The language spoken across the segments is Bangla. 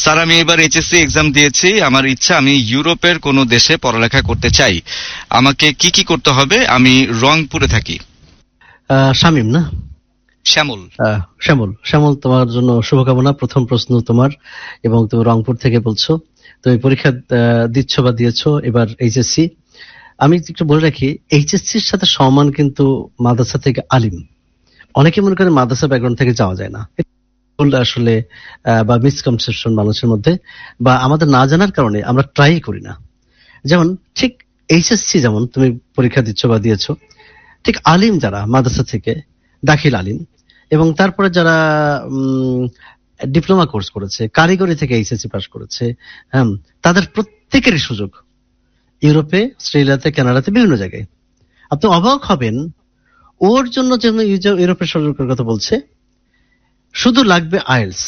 স্যার, আমি এবার এইচএসসি এক্সাম দিয়েছি। আমার ইচ্ছা আমি ইউরোপের কোনো দেশে পড়ালেখা করতে চাই। আমাকে কি কি করতে হবে? আমি রংপুরে থাকি। শামীম না? শ্যামল। শ্যামল, শ্যামল, তোমার জন্য শুভকামনা। প্রথম প্রশ্ন তোমার, এবং তুমি রংপুর থেকে বলছো। তুমি পরীক্ষা দিচ্ছ বা দিয়েছো এবার এইচএসসি। আমি একটু বলে রাখি, এইচএসসির সাথে সমান কিন্তু মাদ্রাসা থেকে আলিম। অনেকে মনে করে মাদ্রাসা ব্যাকগ্রাউন্ড থেকে যাওয়া যায় না, আসলে বা মিসকনসেপশন মানুষের মধ্যে, বা আমাদের না জানার কারণে আমরা ট্রাই করি না। যেমন ঠিক এইচএসসি যেমন তুমি পরীক্ষা দিচ্ছ বা দিয়েছো, ঠিক আলিম যারা মাদ্রাসা থেকে দাখিল আলিম, এবং তারপরে যারা ডিপ্লোমা কোর্স করেছে, কারিগরি থেকে এইচএসসি পাস করেছে, হ্যাঁ, তাদের প্রত্যেকেরই সুযোগ ইউরোপে, অস্ট্রেলিয়াতে, কানাডাতে, বিভিন্ন জায়গায়। আপনি অবাক হবেন, ওর জন্য যে ইউরোপের সুযোগের কথা বলছে, শুধু লাগবে আইএলস।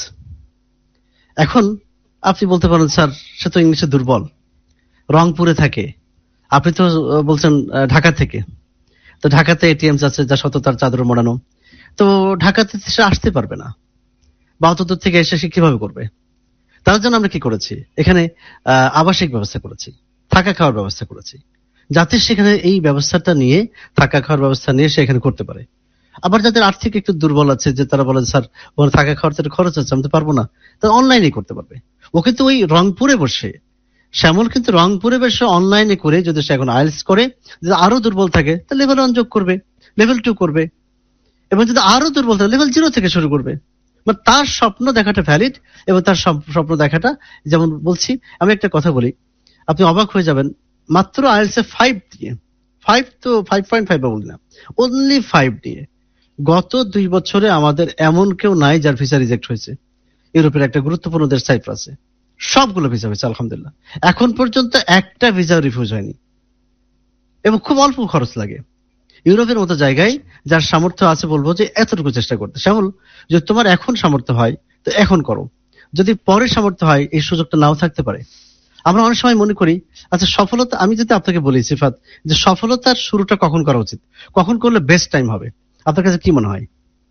এখন আপনি বলতে পারেন, স্যার সে তো ইংলিশে দুর্বল, রংপুরে থাকে। আপনি তো বলছেন ঢাকা থেকে, তো ঢাকাতে এটিএমস আছে যা সততার চাদর মোড়ানো, তো ঢাকাতে সে আসতে পারবে না, বা অত দূর থেকে এসে সে কিভাবে করবে? তার জন্য আমরা কি করেছি, এখানে আবাসিক ব্যবস্থা করেছি, থাকা খাওয়ার ব্যবস্থা করেছি, যাতে সেখানে এই ব্যবস্থাটা নিয়ে, থাকা খাওয়ার ব্যবস্থা নিয়ে সে এখানে করতে পারে। আবার যাদের আর্থিক একটু দুর্বল আছে, যে তারা বলে স্যার ওখানে থাকা খাওয়ার তো খরচ আছে, আমি তো পারবো না, তারা অনলাইনে করতে পারবে। ও কিন্তু ওই রংপুরে বসে, শ্যামল কিন্তু রংপুরে বসে অনলাইনে করে, যদি সে এখন আইএলটিএস করে, যদি আরো দুর্বল থাকে তাহলে লেভেল 1 যোগ করবে, লেভেল 2 করবে, এবং যদি আরো দুর্বল থাকে লেভেল 0 থেকে শুরু করবে। মানে তার স্বপ্ন দেখাটা ভ্যালিড, এবং তার স্বপ্ন দেখাটা, যেমন বলছি আমি একটা কথা বলি, আপনি অবাক হয়ে যাবেন, মাত্র আইএলটিএস 5 দিয়ে, 5 তো 5.5 বলি না, অনলি 5 দিয়ে গত 2 বছরে আমাদের এমন কেউ নাই যার ভিসা রিজেক্ট হয়েছে। ইউরোপের একটা গুরুত্বপূর্ণ দেশ সাইপ্রাসে সবগুলো ভিসা হয়েছে আলহামদুলিল্লাহ, এখন পর্যন্ত একটা ভিসা রিফিউজ হয়নি, এবং খুব অল্প খরচ লাগে। ইউরোপের মতো জায়গায় যার সামর্থ্য আছে, বলবো যে এতটুকু চেষ্টা করতে। শ্যামল, যদি তোমার এখন সামর্থ্য হয় তো এখন করো, যদি পরে সামর্থ্য হয় এই সুযোগটা নাও থাকতে পারে। আমরা অনেক সময় মনে করি, আচ্ছা সফলতা, আমি যদি আপনাকে বলি সিফাত, যে সফলতার শুরুটা কখন করা উচিত, কখন করলে বেস্ট টাইম হবে, আপনার কাছে কি মনে হয়?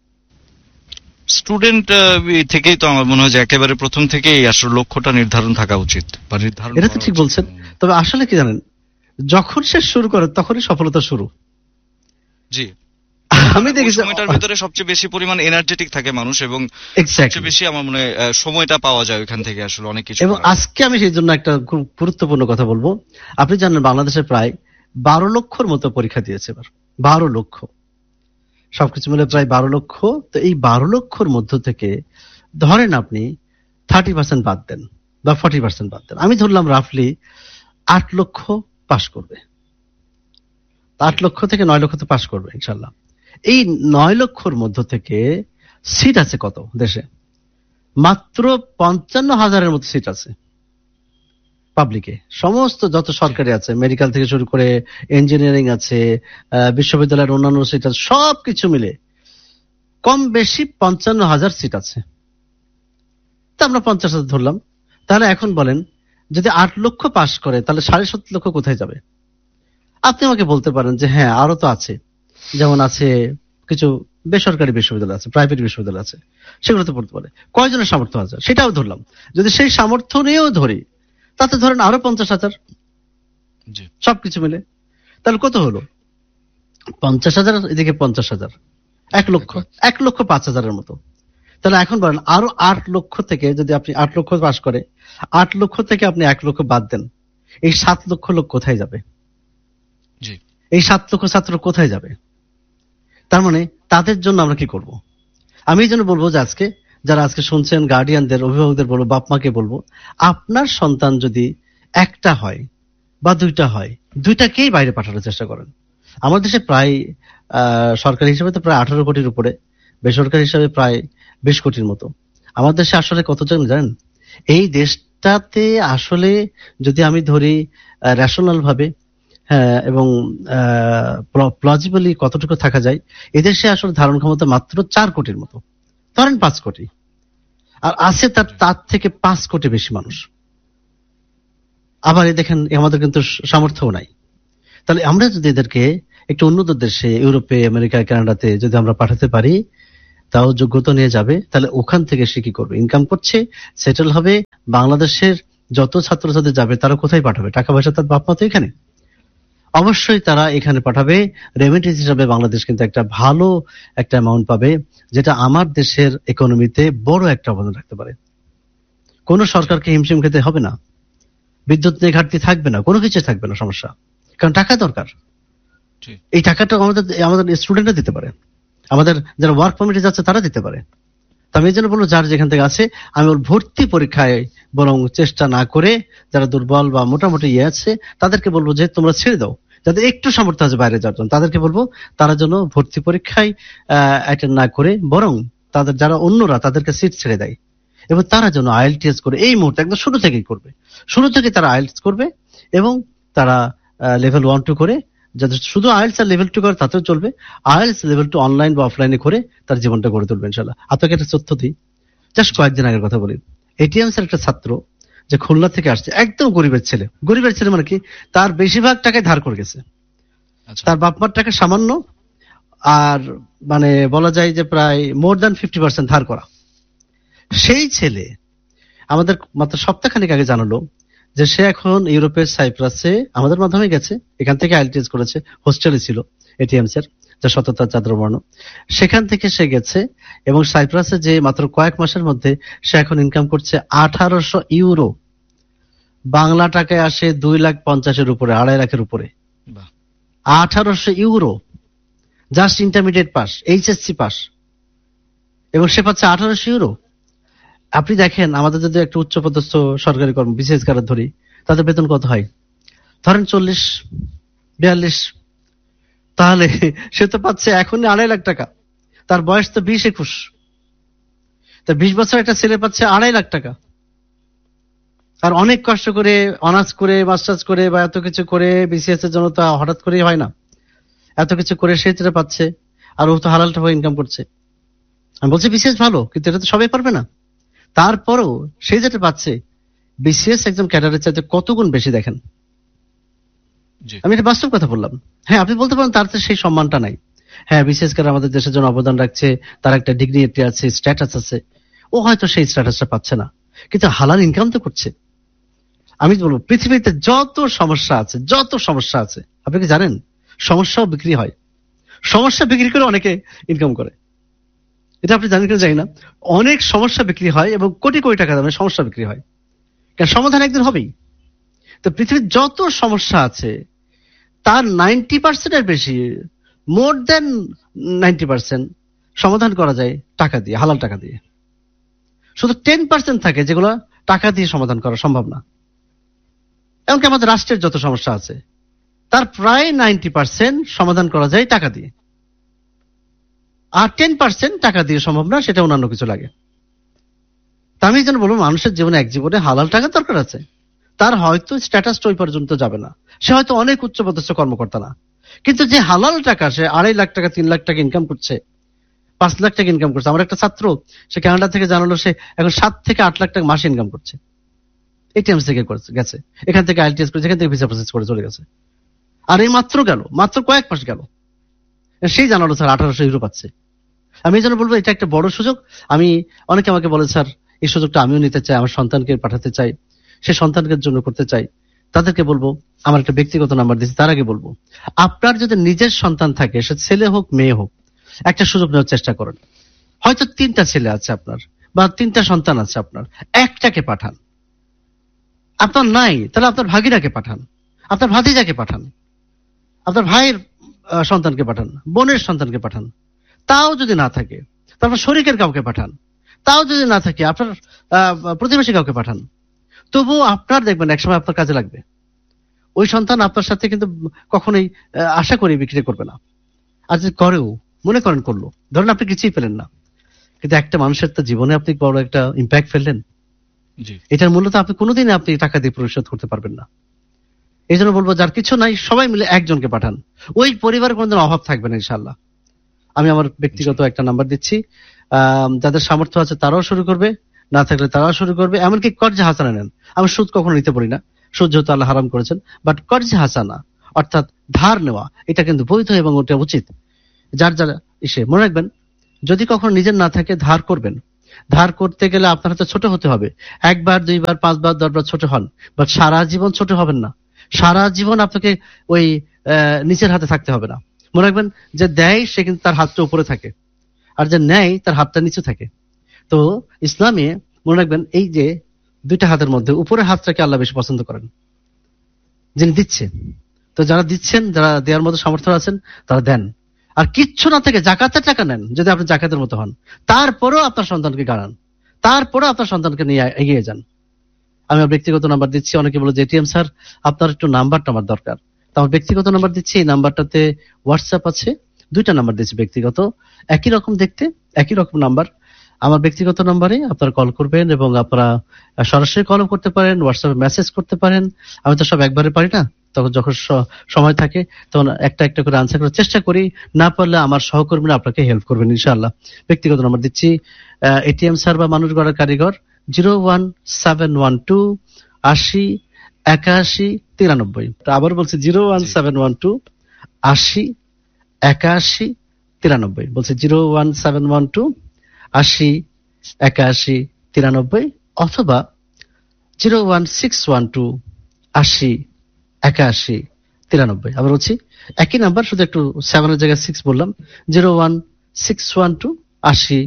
স্টুডেন্ট থেকেই তো আমার মনে হয় যে একেবারে প্রথম থেকেই আসলে লক্ষ্যটা নির্ধারণ থাকা উচিত, বা নির্ধারণ। এটা তো ঠিক বলছেন, তবে আসলে কি জানেন, যখন সে শুরু করে তখনই সফলতা শুরু। জি, আমি দেখেছি সময়টার ভিতরে সবচেয়ে বেশি পরিমাণ এনার্জেটিক থাকে মানুষ, এবং সবচেয়ে বেশি আমার মনে হয় সময়টা পাওয়া যায় ওইখান থেকে আসলে অনেক কিছু। এবং আজকে আমি সেই জন্য একটা খুব গুরুত্বপূর্ণ কথা বলবো। আপনি জানেন বাংলাদেশে প্রায় 12 লক্ষর মতো পরীক্ষা দিয়েছে এবার, 12 লক্ষ, সবকিছু মিলে প্রায় 12 লক্ষ। তো এই 12 লক্ষর মধ্য থেকে ধরেন আপনি 30% বাদ দেন বা 40% বাদ দেন, আমি ধরলাম রাফলি 8 লক্ষ পাস করবে। 8 লক্ষ থেকে 9 লক্ষ তো পাস করবে ইনশাল্লাহ। এই 9 লক্ষর মধ্য থেকে সিট আছে কত দেশে? মাত্র 55,000-এর মতো সিট আছে পাবলিকে। সমস্ত যত সরকারি আছে, মেডিকেল থেকে শুরু করে ইঞ্জিনিয়ারিং আছে, বিশ্ববিদ্যালয়ের অন্যান্য সিট আছে, সবকিছু মিলে কম বেশি 55,000 সিট আছে। তা আমরা 50,000 ধরলাম। তাহলে এখন বলেন, যদি 8 লক্ষ পাস করে তাহলে 7.5 লক্ষ কোথায় যাবে? আপনি আমাকে বলতে পারেন যে হ্যাঁ আরো তো আছে, যেমন আছে কিছু বেসরকারি বিশ্ববিদ্যালয় আছে, প্রাইভেট বিশ্ববিদ্যালয় আছে, সেগুলোতে পড়তে পারে। কয়জনের সামর্থ্য আছে সেটাও ধরলাম। যদি সেই সামর্থ্য নিয়েও ধরি, তাতে ধরেন আরো 50,000 সবকিছু মিলে, তাহলে কত হলো? 50,000 এদিকে 50,000, 1,05,000-এর মতো। তাহলে এখন বলেন আরো 8 লক্ষ থেকে, যদি আপনি 8 লক্ষ পাস করে, 8 লক্ষ থেকে আপনি 1 লক্ষ বাদ দেন, এই 7 লক্ষ লোক কোথায় যাবে? এই 7 লক্ষ ছাত্র কোথায় যাবে? তার মানে তাদের জন্য আমরা কি করব? আমি এই জন্য বলবো যে আজকে যারা আজকে শুনছেন, গার্ডিয়ানদের, অভিভাবকদের বলবো, বাপ মাকে বলবো, আপনার সন্তান যদি একটা হয় বা দুইটা হয়, দুইটাকেই বাইরে পাঠানোর চেষ্টা করেন। আমাদের দেশে প্রায় সরকারি হিসেবে তো প্রায় 18 কোটির উপরে, বেসরকারি হিসেবে প্রায় 20 কোটির মতো। আমাদের দেশে আসলে কতজন জানেন? এই দেশটাতে আসলে যদি আমি ধরি রেশনাল ভাবে, হ্যাঁ, এবং প্লজিবলি কতটুকু থাকা যায়, এদেশে আসলে ধারণ ক্ষমতা মাত্র 4 কোটির মতো, ধরেন 5 কোটি, আর আছে তার থেকে 5 কোটি বেশি মানুষ। আবার দেখেন আমাদের কিন্তু সামর্থ্যও নাই। তাহলে আমরা যদি এদেরকে একটু উন্নত দেশে, ইউরোপে, আমেরিকা, কানাডাতে যদি আমরা পাঠাতে পারি, তাও যোগ্যতা নিয়ে যাবে, তাহলে ওখান থেকে সে কি করবে? ইনকাম করছে, সেটেল হবে। বাংলাদেশের যত ছাত্রছাত্রী যাবে তারা কোথায় পাঠাবে? টাকা পয়সা তার বাপ মা তো এখানে, অবশ্যই তারা এখানে পাঠাবে। রেমিটেন্স হিসাবে বাংলাদেশ কিন্তু একটা ভালো একটা অ্যামাউন্ট পাবে, যেটা আমার দেশের ইকোনমিতে বড় একটা অবদান রাখতে পারে। কোন সরকারকে হিমশিম খেতে হবে না, বিদ্যুৎ নিয়ে ঘাটতি থাকবে না, কোনো কিছু থাকবে না সমস্যা, কারণ টাকা দরকার। এই টাকাটা আমাদের স্টুডেন্টরা দিতে পারে, আমাদের যারা ওয়ার্ক পারমিটে যাচ্ছে তারা দিতে পারে। তো আমি এই জন্য বলবো, যার যেখান থেকে আছে, আমি ওর ভর্তি পরীক্ষায় বরং চেষ্টা না করে, যারা দুর্বল বা মোটামুটি আছে তাদেরকে বলবো যে তোমরা ছেড়ে দাও। যাদের একটু সামর্থ্য আছে বাইরে যাওয়ার জন্য, তাদেরকে বলবো তারা যেন ভর্তি পরীক্ষায় অ্যাটেন্ড না করে, বরং তাদের যারা অন্যরা তাদেরকে সিট ছেড়ে দেয়, এবং তারা যেন আইএলটিএস করে এই মুহূর্তে একদম শুরু থেকেই করবে। শুরু থেকে তারা আইএলটিএস করবে, এবং তারা লেভেল 1-2 করে, যাদের শুধু আইএলটিএস আর লেভেল 2 করে তাতেও চলবে, আইএলটিএস লেভেল 2 অনলাইন বা অফলাইনে করে তার জীবনটা গড়ে তুলবে ইনশাআল্লাহ। আপনাকে একটা তথ্য দিই, জাস্ট কয়েকদিন আগের কথা বলি। এটিএমস এর একটা ছাত্র যে খুলনা থেকে আসছে, একদম গরিবের ছেলে। গরিবের ছেলে মানে কি, তার বেশিরভাগ টাকায় ধার করে গেছে, তার বাপ মার টাকা সামান্য, আর মানে বলা যায় যে প্রায় মোর দ্যান 50% ধার করা। সেই ছেলে আমাদের মাত্র সপ্তাহখানেক আগে জানালো যে সে এখন ইউরোপের সাইপ্রাসে আমাদের মাধ্যমে গেছে, এখান থেকে আইএলটিএস করেছে, হোস্টেলে ছিল এটিএমস এর, যা সততা চাঁদ্রবর্ণ, সেখান থেকে সে গেছে, এবং সাইপ্রাসে যে মাত্র কয়েক মাসের মধ্যে সে এখন ইনকাম করছে 1800 ইউরো। বাংলা টাকায় আসে 2,50,000 উপরে, 2.5 লাখের উপরে। 1800 euro, just intermediate pass, HSC pass, এবং সে পাচ্ছে 1800 ইউরো। আপনি দেখেন, আমাদের যদি একটা উচ্চপদস্থ সরকারি কর্ম বিশেষ কারণ ধরি, তাদের বেতন কত হয়? ধরেন 40-42, তাহলে সে তো পাচ্ছে এখন 2.5 লাখ টাকা। তার বয়স তো 20-21, তা 20 বছর একটা ছেলে পাচ্ছে 2.5 লাখ টাকা। আর অনেক কষ্ট করে অনার্স করে, মাস্টার্স করে, বা এত কিছু করে, বিসিএস এর জন্য তো হঠাৎ করেই হয় না, এত কিছু করে সে যেটা পাচ্ছে, আর ও তো হালালটা হয়ে ইনকাম করছে। আমি বলছি বিসিএস ভালো, কিন্তু এটা তো সবাই পারবে না। তারপরও সে যেটা পাচ্ছে, বিসিএস একজন ক্যাডারের চাইতে কত গুণ বেশি। দেখেন, আমি এটা বাস্তব কথা বললাম। হ্যাঁ, আপনি বলতে পারেন তার তো সেই সম্মানটা নাই। হ্যাঁ, বিসিএস ক্যাডার আমাদের দেশের জন্য অবদান রাখছে, তার একটা ডিগনিটি আছে, স্ট্যাটাস আছে, ও হয়তো সেই স্ট্যাটাসটা পাচ্ছে না, কিন্তু হালাল ইনকাম তো করছে। আমি বলবো, পৃথিবীতে যত সমস্যা আছে, আপনি কি জানেন সমস্যাও বিক্রি হয়? সমস্যা বিক্রি করে অনেকে ইনকাম করে, এটা আপনি জানেন কিনা জানি না। অনেক সমস্যা বিক্রি হয়, এবং কোটি কোটি টাকা দামের সমস্যা বিক্রি হয়, কারণ সমাধান একদিন হবেই। তো পৃথিবীর যত সমস্যা আছে তার 90% এর বেশি, মোর দেন 90% সমাধান করা যায় টাকা দিয়ে, হালাল টাকা দিয়ে। শুধু 10% থাকে যেগুলো টাকা দিয়ে সমাধান করা সম্ভব না। এমনকি আমাদের রাষ্ট্রের যত সমস্যা আছে তার প্রায় 90% সমাধান করা যায় টাকা দিয়ে, আর 10% টাকা দিয়ে সম্ভব না, সেটা অন্যান্য কিছু লাগে। তা আমি যেন বলবো, মানুষের জীবনে এক জীবনে হালাল টাকা দরকার আছে। তার হয়তো স্ট্যাটাসটা ওই পর্যন্ত যাবে না, সে হয়তো অনেক উচ্চপদস্থ কর্মকর্তা না, কিন্তু যে হালাল টাকা, সে 2.5 লাখ টাকা, 3 লাখ টাকা ইনকাম করছে, 5 লাখ টাকা ইনকাম করছে। আমার একটা ছাত্র, সে কানাডা থেকে জানালো সে এখন 7 থেকে 8 লাখ টাকা মাসে ইনকাম করছে, এটিএমস থেকে গেছে, এখান থেকে আইএলটিএস করেছে, এখান থেকে ভিসা প্রসেস করে চলে গেছে। আর এই মাত্র কয়েক মাস গেল, সেই জানালো স্যার 1800 ইউরো পাচ্ছে। আমি এই জন্য বলবো, এটা একটা বড় সুযোগ। অনেকে আমাকে বলে, স্যার এই সুযোগটা আমিও নিতে চাই, আমার সন্তানকে পাঠাতে চাই, সে সন্তানকে জন্য করতে চাই। তাদেরকে বলবো, আমার একটা ব্যক্তিগত নাম্বার দিচ্ছি, তার আগে বলবো, আপনার যদি নিজের সন্তান থাকে, সে ছেলে হোক মেয়ে হোক, একটা সুযোগ নেওয়ার চেষ্টা করেন। হয়তো 3টা ছেলে আছে আপনার, বা 3টা সন্তান আছে আপনার, একটাকে পাঠান। আপনার নাই, তাহলে আপনার ভাগিনাকে পাঠান, আপনার ভাতিজাকে পাঠান, আপনার ভাইয়ের সন্তানকে পাঠান, বোনের সন্তানকে পাঠান। তাও যদি না থাকে, তারপর শরীকের কাউকে পাঠান। তাও যদি না থাকে, আপনার প্রতিবেশী কাউকে পাঠান। তবুও আপনার দেখবেন একসময় আপনার কাজে লাগবে। ওই সন্তান আপনার সাথে কিন্তু কখনোই আশা করি বিক্রি করবে না। আর যদি করেও, মনে করেন করলো, ধরেন আপনি কিছুই পেলেন না, কিন্তু একটা মানুষের তো জীবনে আপনি বড় একটা ইম্প্যাক্ট ফেললেন। এটার মূল্য তো আপনি কোনোদিন আপনি টাকা দিয়ে পরিশোধ করতে পারবেন না। এই জন্য বলবো, যার কিছু নাই সবাই মিলে একজনকে পাঠান, ওই পরিবারের কোনোদিন অভাব থাকবে না ইনশাআল্লাহ। আমি আমার ব্যক্তিগত একটা নাম্বার দিচ্ছি, যাদের সামর্থ্য আছে তারাও শুরু করবে, না থাকলে তারাও শুরু করবে। এমনকি কর্জে হাসানা নেন। আমি সুদ কখনো নিতে পারি না, সুদ যেহেতু আল্লাহ হারাম করেছেন, বাট কর্জে হাসানা অর্থাৎ ধার নেওয়া, এটা কিন্তু বৈধ এবং ওটা উচিত। যার যারা মনে রাখবেন, যদি কখনো নিজের না থাকে ধার করবেন। ধার করতে গেলে আপনার হাতে ছোট হতে হবে। একবার, দুইবার, পাঁচবার, 10বার ছোট হন, বাট সারা জীবন ছোট হবেন না। সারা জীবন আপনাকে ওই নিচের হাতে থাকতে হবে না। মনে রাখবেন, যে দেয় সে কিন্তু তার হাতটা উপরে থাকে, আর যে নেয় তার হাতটা নিচে থাকে। তো ইসলামে মনে রাখবেন, এই যে দুইটা হাতের মধ্যে উপরের হাতটাকে আল্লাহ বেশি পছন্দ করেন, যিনি দিচ্ছে। তো যারা দিচ্ছেন, যারা দেওয়ার মতো সামর্থ্য আছেন, তারা দেন। আর কিচ্ছু না থেকে জাকাতের টাকা নেন, যদি আপনি জাকাতের মতো হন, তারপরেও আপনার সন্তানকে গাড়ান, তারপরেও আপনার সন্তানকে নিয়ে এগিয়ে যান। আমি আমার ব্যক্তিগত নাম্বার দিচ্ছি। অনেকে বলে যে এটিএম স্যার আপনার একটু নাম্বারটা আমার দরকার। তো আমার ব্যক্তিগত নাম্বার দিচ্ছি, এই নাম্বারটাতে হোয়াটসঅ্যাপ আছে, দুইটা নাম্বার দিচ্ছি ব্যক্তিগত, একই রকম দেখতে, একই রকম নাম্বার। আমার ব্যক্তিগত নাম্বারে আপনারা কল করবেন, এবং আপনারা সরাসরি কলও করতে পারেন, হোয়াটসঅ্যাপে মেসেজ করতে পারেন। আমি তো সব একবারে পারি না, তখন যখন সময় থাকে তখন একটা একটা করে আনসার করার চেষ্টা করি। না পারলে আমার সহকর্মীরা আপনাকে হেল্প করবেন ইনশাআল্লাহ। ব্যক্তিগত নাম্বার দিচ্ছি, এটিএম স্যার বা মানুষ গড়ার কারিগর, 01712 80 81 93। আবার বলছি 01712 80 81 93। বলছি 01712 80 81 93, অথবা 01612 80 81 93। আবার বলছি একই নাম্বার, শুধু একটু 7 এর জায়গায় 6 বললাম। 01612 80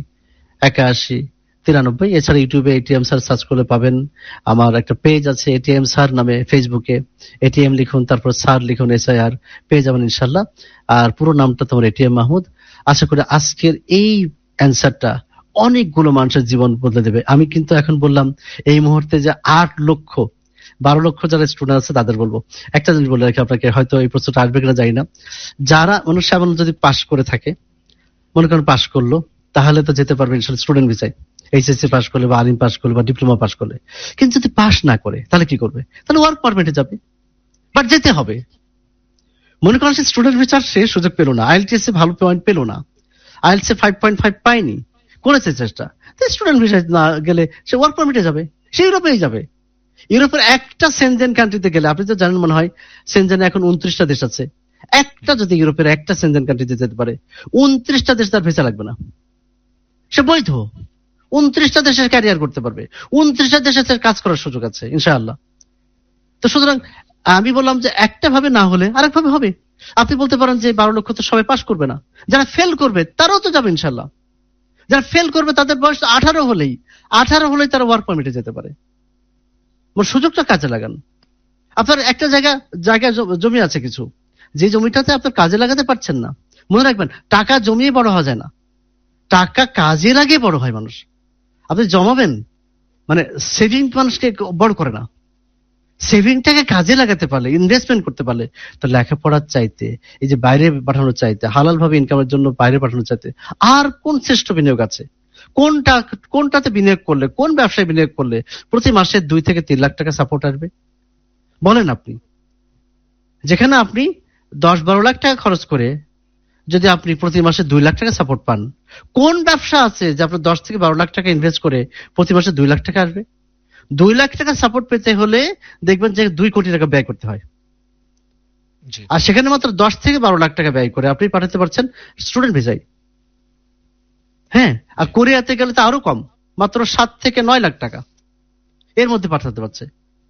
81 93। এছাড়া ইউটিউবে এটিএম স্যার সার্চ করলে পাবেন। আমার একটা পেজ আছে এটিএম স্যার নামে ফেসবুকে, এটিএম লিখুন, তারপর স্যার লিখুন, SIR, পেয়ে যাবেন ইনশাল্লাহ। আর পুরো নামটা তোমার এটিএম মাহমুদ। আশা করি আজকের এই অ্যান্সারটা অনেকগুলো মানুষের জীবন বদলে দেবে। আমি কিন্তু এখন বললাম এই মুহূর্তে যে 8 লক্ষ 12 লক্ষ যারা স্টুডেন্ট আছে তাদের বলবো একটা জিনিস বলে রাখি আপনাকে, হয়তো এই প্রশ্নটা আসবে কিনা জানি না। যারা মনুষ্য যদি পাশ করে থাকে, মনে করেন পাশ করলো, তাহলে তো যেতে পারবে স্টুডেন্ট ভিসায়, HSC পাশ করলে বা আলিম পাশ করলে বা ডিপ্লোমা পাশ করলে। কিন্তু যদি পাশ না করে তাহলে কি করবে? তাহলে ওয়ার্ক পারমিটে যাবে, বাট যেতে হবে। মনে করেন সে স্টুডেন্ট ভিসার সে সুযোগ পেল না, IELTS এ ভালো পয়েন্ট পেল না, IELTS এ 5.5 পায়নি, করেছে চেষ্টা, স্টুডেন্ট ভিসায় না গেলে সে ওয়ার্ক পারমিটে যাবে, সে ইউরোপেই যাবে। ইউরোপের একটা সেনজেন কান্ট্রিতে গেলে, আপনি তো জানেন মনে হয় সেনজেনে এখন 29টা দেশ আছে, একটা যদি ইউরোপের একটা সেনজেন কান্ট্রিতে যেতে পারে, 29টা দেশ তার ভিসা লাগবে না, সে বৈধ। 29টা দেশের ক্যারিয়ার করতে পারবে, 29টা দেশের কাজ করার সুযোগ আছে ইনশাআল্লাহ। তো সুতরাং আমি বললাম যে একটা ভাবে না হলে আরেক ভাবে হবে। আপনি বলতে পারেন যে 12 লক্ষ তো সবাই পাশ করবে না, যারা ফেল করবে তারাও তো যাবে ইনশাআল্লাহ। যারা ফেল করবে তাদের বয়স 18 হলেই তারা ওয়ার্ক পারমিটে যেতে পারে। সুযোগটা কাজে লাগান। আপনার একটা জায়গায় জমি আছে কিছু, যে জমিটাতে আপনার কাজে লাগাতে পারছেন না, মনে রাখবেন টাকা জমিয়ে বড় হওয়া যায় না, টাকা কাজে লাগিয়ে বড় হয় মানুষ। আপনি জমাবেন, মানে সেভিং মানুষকে বড় করে না, সেভিংটাকে কাজে লাগাতে পারলে, ইনভেস্টমেন্ট করতে পারলে, তো লেখাপড়ার চাইতে, এই যে বাইরে পাঠানোর চাইতে, হালাল ভাবে ইনকামের জন্য বাইরে পাঠানোর চাইতে আর কোন শ্রেষ্ঠ বিনিয়োগ আছে? কোনটাতে বিনিয়োগ করলে, কোন ব্যবসায় বিনিয়োগ করলে প্রতি মাসে 2 থেকে 3 লাখ টাকা সাপোর্ট আসবে বলেন আপনি? যেখানে আপনি 10-12 লাখ টাকা খরচ করে যদি আপনি প্রতি মাসে 2 লাখ টাকা সাপোর্ট পান, কোন ব্যবসা আছে যে আপনার 10 থেকে 12 লাখ টাকা ইনভেস্ট করে প্রতি মাসে 2 লাখ টাকা আসবে? 2 লাখ টাকা সাপোর্ট পেতে হলে দেখবেন যে 2 কোটি টাকা ব্যয় করতে হয়, আর সেখানে মাত্র 10 থেকে 12 লাখ টাকা ব্যয় করে আপনি পাঠাতে পারছেন স্টুডেন্ট ভিসায়। হ্যাঁ, আর কোরিয়াতে গেলে তো আরো কম, মাত্র 7 থেকে 9 লাখ টাকা এর মধ্যে পাঠাতে পারছে।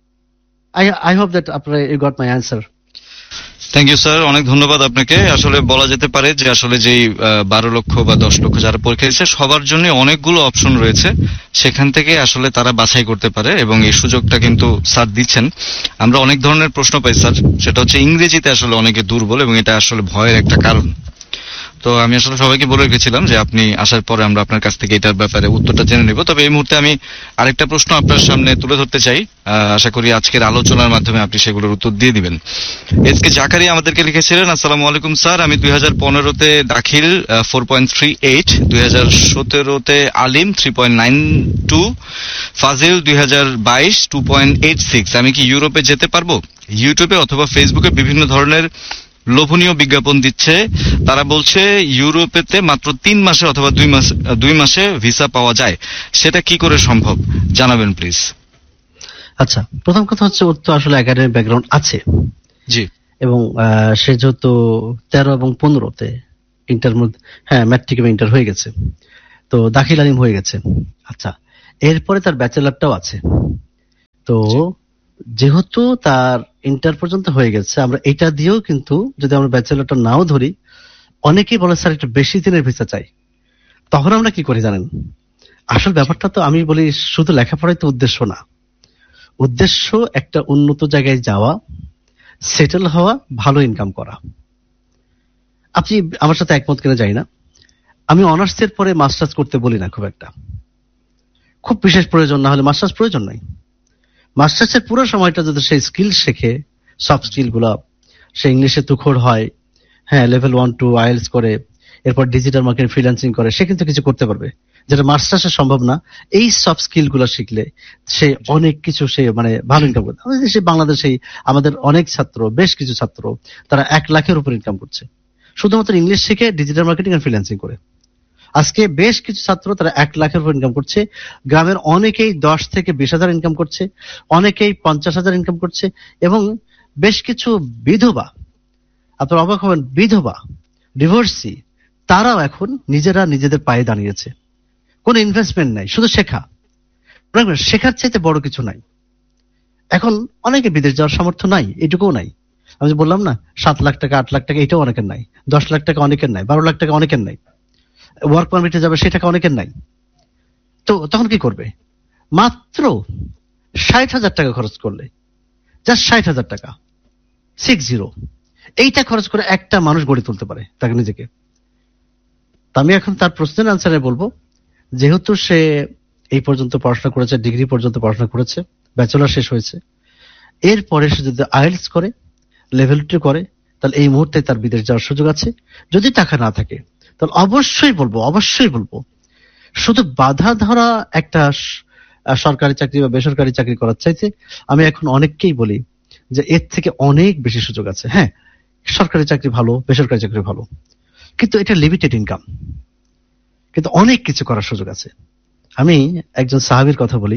I hope that you got my answer. Thank you sir, অনেক ধন্যবাদ আপনাকে। আসলে বলা যেতে পারে যে আসলে যেই 12 লক্ষ বা 10 লক্ষ যারা পরীক্ষা দিচ্ছে সবার জন্য অনেকগুলো অপশন রয়েছে, সেখান থেকে আসলে তারা বাছাই করতে পারে, এবং এই সুযোগটা কিন্তু স্যার দিচ্ছেন। আমরা অনেক ধরনের প্রশ্ন পাই স্যার, সেটা হচ্ছে ইংরেজিতে আসলে অনেকে দুর্বল, এবং এটা আসলে ভয়ের একটা কারণ। তো আমি আসলে সবাইকে বলে রেখেছিলাম যে আপনি আসার পরে আমরা আপনার কাছ থেকে এটার ব্যাপারে উত্তরটা জেনে নেব। তবে এই মুহূর্তে আমি আরেকটা প্রশ্ন আপনার সামনে তুলে ধরতে চাই, আশা করি আজকের আলোচনার মাধ্যমে আপনি সেগুলোর উত্তর দিয়ে দিবেন। এসকে জাকারিয়া আমাদেরকে লিখেছিলেন, আসসালামু আলাইকুম স্যার, আমি 2015-তে দাখিল 4.38, 2017-তে আলিম 3.92, ফাজিল 2022 2.86। আমি কি ইউরোপে যেতে পারবো? ইউটিউবে অথবা ফেসবুকে বিভিন্ন ধরনের লোভনীয় বিজ্ঞাপন দিচ্ছে, তারা বলছে ইউরোপেতে মাত্র 3 মাসে অথবা 2 মাসে ভিসা পাওয়া যায়, সেটা কি করে সম্ভব জানাবেন প্লিজ। আচ্ছা, প্রথম কথা হচ্ছে ওর তো আসলে একাডেমিক ব্যাকগ্রাউন্ড আছে, জি, এবং সে যেহেতু 13 এবং 15-তে ইন্টার মধ্যে, হ্যাঁ ম্যাট্রিক এবং ইন্টার হয়ে গেছে, তো দাখিল আলিম হয়ে গেছে। আচ্ছা, এরপরে তার ব্যাচেলারটাও আছে। তো যেহেতু তার ইন্টার পর্যন্ত হয়ে গেছে, আমরা এটা দিয়েও কিন্তু যদি আমরা ব্যাচেলারটা নাও ধরি, অনেকেই বলে স্যার একটু বেশি দিনের ভিসা চাই। তখন আমরা কি করি জানেন? আসল ব্যাপারটা তো আমি বলি শুধু লেখাপড়াই তো উদ্দেশ্য না। উদ্দেশ্য একটা উন্নত জায়গায় যাওয়া, সেটেল হওয়া, ভালো ইনকাম করা। আপনি আমার সাথে একমত কিনা জানি না, আমি অনার্সের পরে মাস্টার্স করতে বলি না খুব একটা। খুব বিশেষ প্রয়োজন না হলে মাস্টার্স প্রয়োজন নাই। মাস্টার্সের পুরো সময়টা যদি সেই স্কিল শেখে, সফট স্কিল গুলা, সে ইংলিশে তুখোড় হয়, হ্যাঁ লেভেল 1-2 আইএলটিএস করে, এরপর ডিজিটাল মার্কেটিং ফ্রিল্যান্সিং করে, সে কিন্তু কিছু করতে পারবে যেটা মাস্টার্সে সম্ভব না। এই সফট স্কিল গুলা শিখলে সে অনেক কিছু, সে মানে ভালো ইনকাম করতে। সে বাংলাদেশে আমাদের অনেক ছাত্র, বেশ কিছু ছাত্র তারা 1 লাখের উপর ইনকাম করছে শুধুমাত্র ইংলিশ শিখে ডিজিটাল মার্কেটিং আর ফ্রিল্যান্সিং করে। আজকে বেশ কিছু ছাত্র তারা 1 লাখের উপর ইনকাম করছে। গ্রামের অনেকেই 10 থেকে 20,000 ইনকাম করছে, অনেকেই 50,000 ইনকাম করছে, এবং বেশ কিছু বিধবা, আপনার অবাক হবেন, বিধবা ডিভোর্সি, তারাও এখন নিজেরা নিজেদের পায়ে দাঁড়িয়েছে। কোনো ইনভেস্টমেন্ট নাই, শুধু শেখা। শেখার চাইতে বড় কিছু নাই। এখন অনেকে বিদেশ যাওয়ার সামর্থ্য নাই, এটুকুও নাই। আমি যে বললাম না 7 লাখ টাকা 8 লাখ টাকা, এটাও অনেকের নাই। 10 লাখ টাকা অনেকের নাই, 12 লাখ টাকা অনেকের নাই। ওয়ার্ক পারমিটে যাবে সেই টাকা অনেকের নাই। তো তখন কি করবে? মাত্র 60,000 টাকা খরচ করলে, জাস্ট 60,000 টাকা, 60, এইটা খরচ করে একটা মানুষ গড়ে তুলতে পারে তাকে নিজেকে। তা আমি এখন তার প্রশ্নের আনসারে বলবো, যেহেতু সে এই পর্যন্ত পড়াশোনা করেছে, ডিগ্রি পর্যন্ত পড়াশোনা করেছে, ব্যাচেলর শেষ হয়েছে, এরপরে সে যদি আইএলটিএস করে, লেভেল 2 করে, তাহলে এই মুহূর্তে তার বিদেশ যাওয়ার সুযোগ আছে। যদি টাকা না থাকে তাহলে অবশ্যই বলবো শুধু বাধা ধরা একটা সরকারি চাকরি বা বেসরকারি চাকরি করার চাইতে আমি এখন অনেককেই বলি যে এর থেকে অনেক বেশি সুযোগ আছে। হ্যাঁ, সরকারি চাকরি ভালো, বেসরকারি চাকরি ভালো, কিন্তু এটা লিমিটেড ইনকাম, কিন্তু অনেক কিছু করার সুযোগ আছে। আমি একজন সাহাবীর কথা বলি,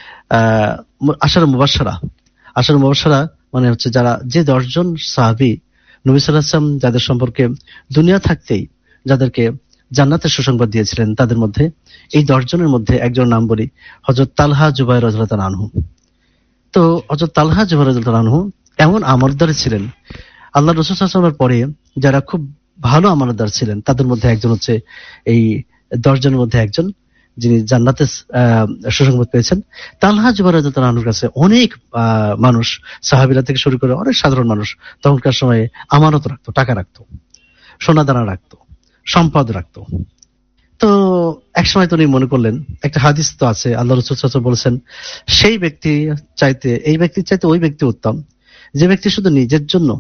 আশার মুবাশশারা মানে হচ্ছে যারা, যে 10 জন সাহাবী নবী সাল্লাল্লাহু আলাইহি ওয়াসাল্লাম যাদের সম্পর্কে দুনিয়া থাকতেই যাদেরকে জান্নাতের সুসংবাদ দিয়েছিলেন, তাদের মধ্যে এই 10 জনের মধ্যে একজনের নাম বলি, হযরত তালহা জুবাইর রাদিয়াল্লাহু তাআলা আনহু। তো হযরত তালহা জুবাইর রাদিয়াল্লাহু তাআলা আনহু এমন আমানতদার ছিলেন, আল্লাহ রাসূল সাল্লাল্লাহু আলাইহি ওয়াসাল্লামের পরে যারা খুব ভালো আমানতদার ছিলেন তাদের মধ্যে একজন হচ্ছে এই 10 জনের মধ্যে একজন, যিনি জান্নাতে সুসংবাদ পেয়েছেন। তালহা জুবাইর রাদিয়াল্লাহু তাআলা আনহুর কাছে অনেক মানুষ, সাহাবীরা থেকে শুরু করে অনেক সাধারণ মানুষ তখনকার সময়ে আমানত রাখতো, টাকা রাখতো, সোনা দানা রাখতো, সম্পদ রাখতো। তো একসময় তো উনি মনে করলেন, একটা হাদিস তো আছে, আল্লাহ রাসূল সাল্লাল্লাহু আলাইহি ওয়াসাল্লাম বলেছেন, সেই ব্যক্তি চাইতে, এই ব্যক্তির চাইতে ওই ব্যক্তি উত্তম যে ব্যক্তি শুধু নিজের জন্য,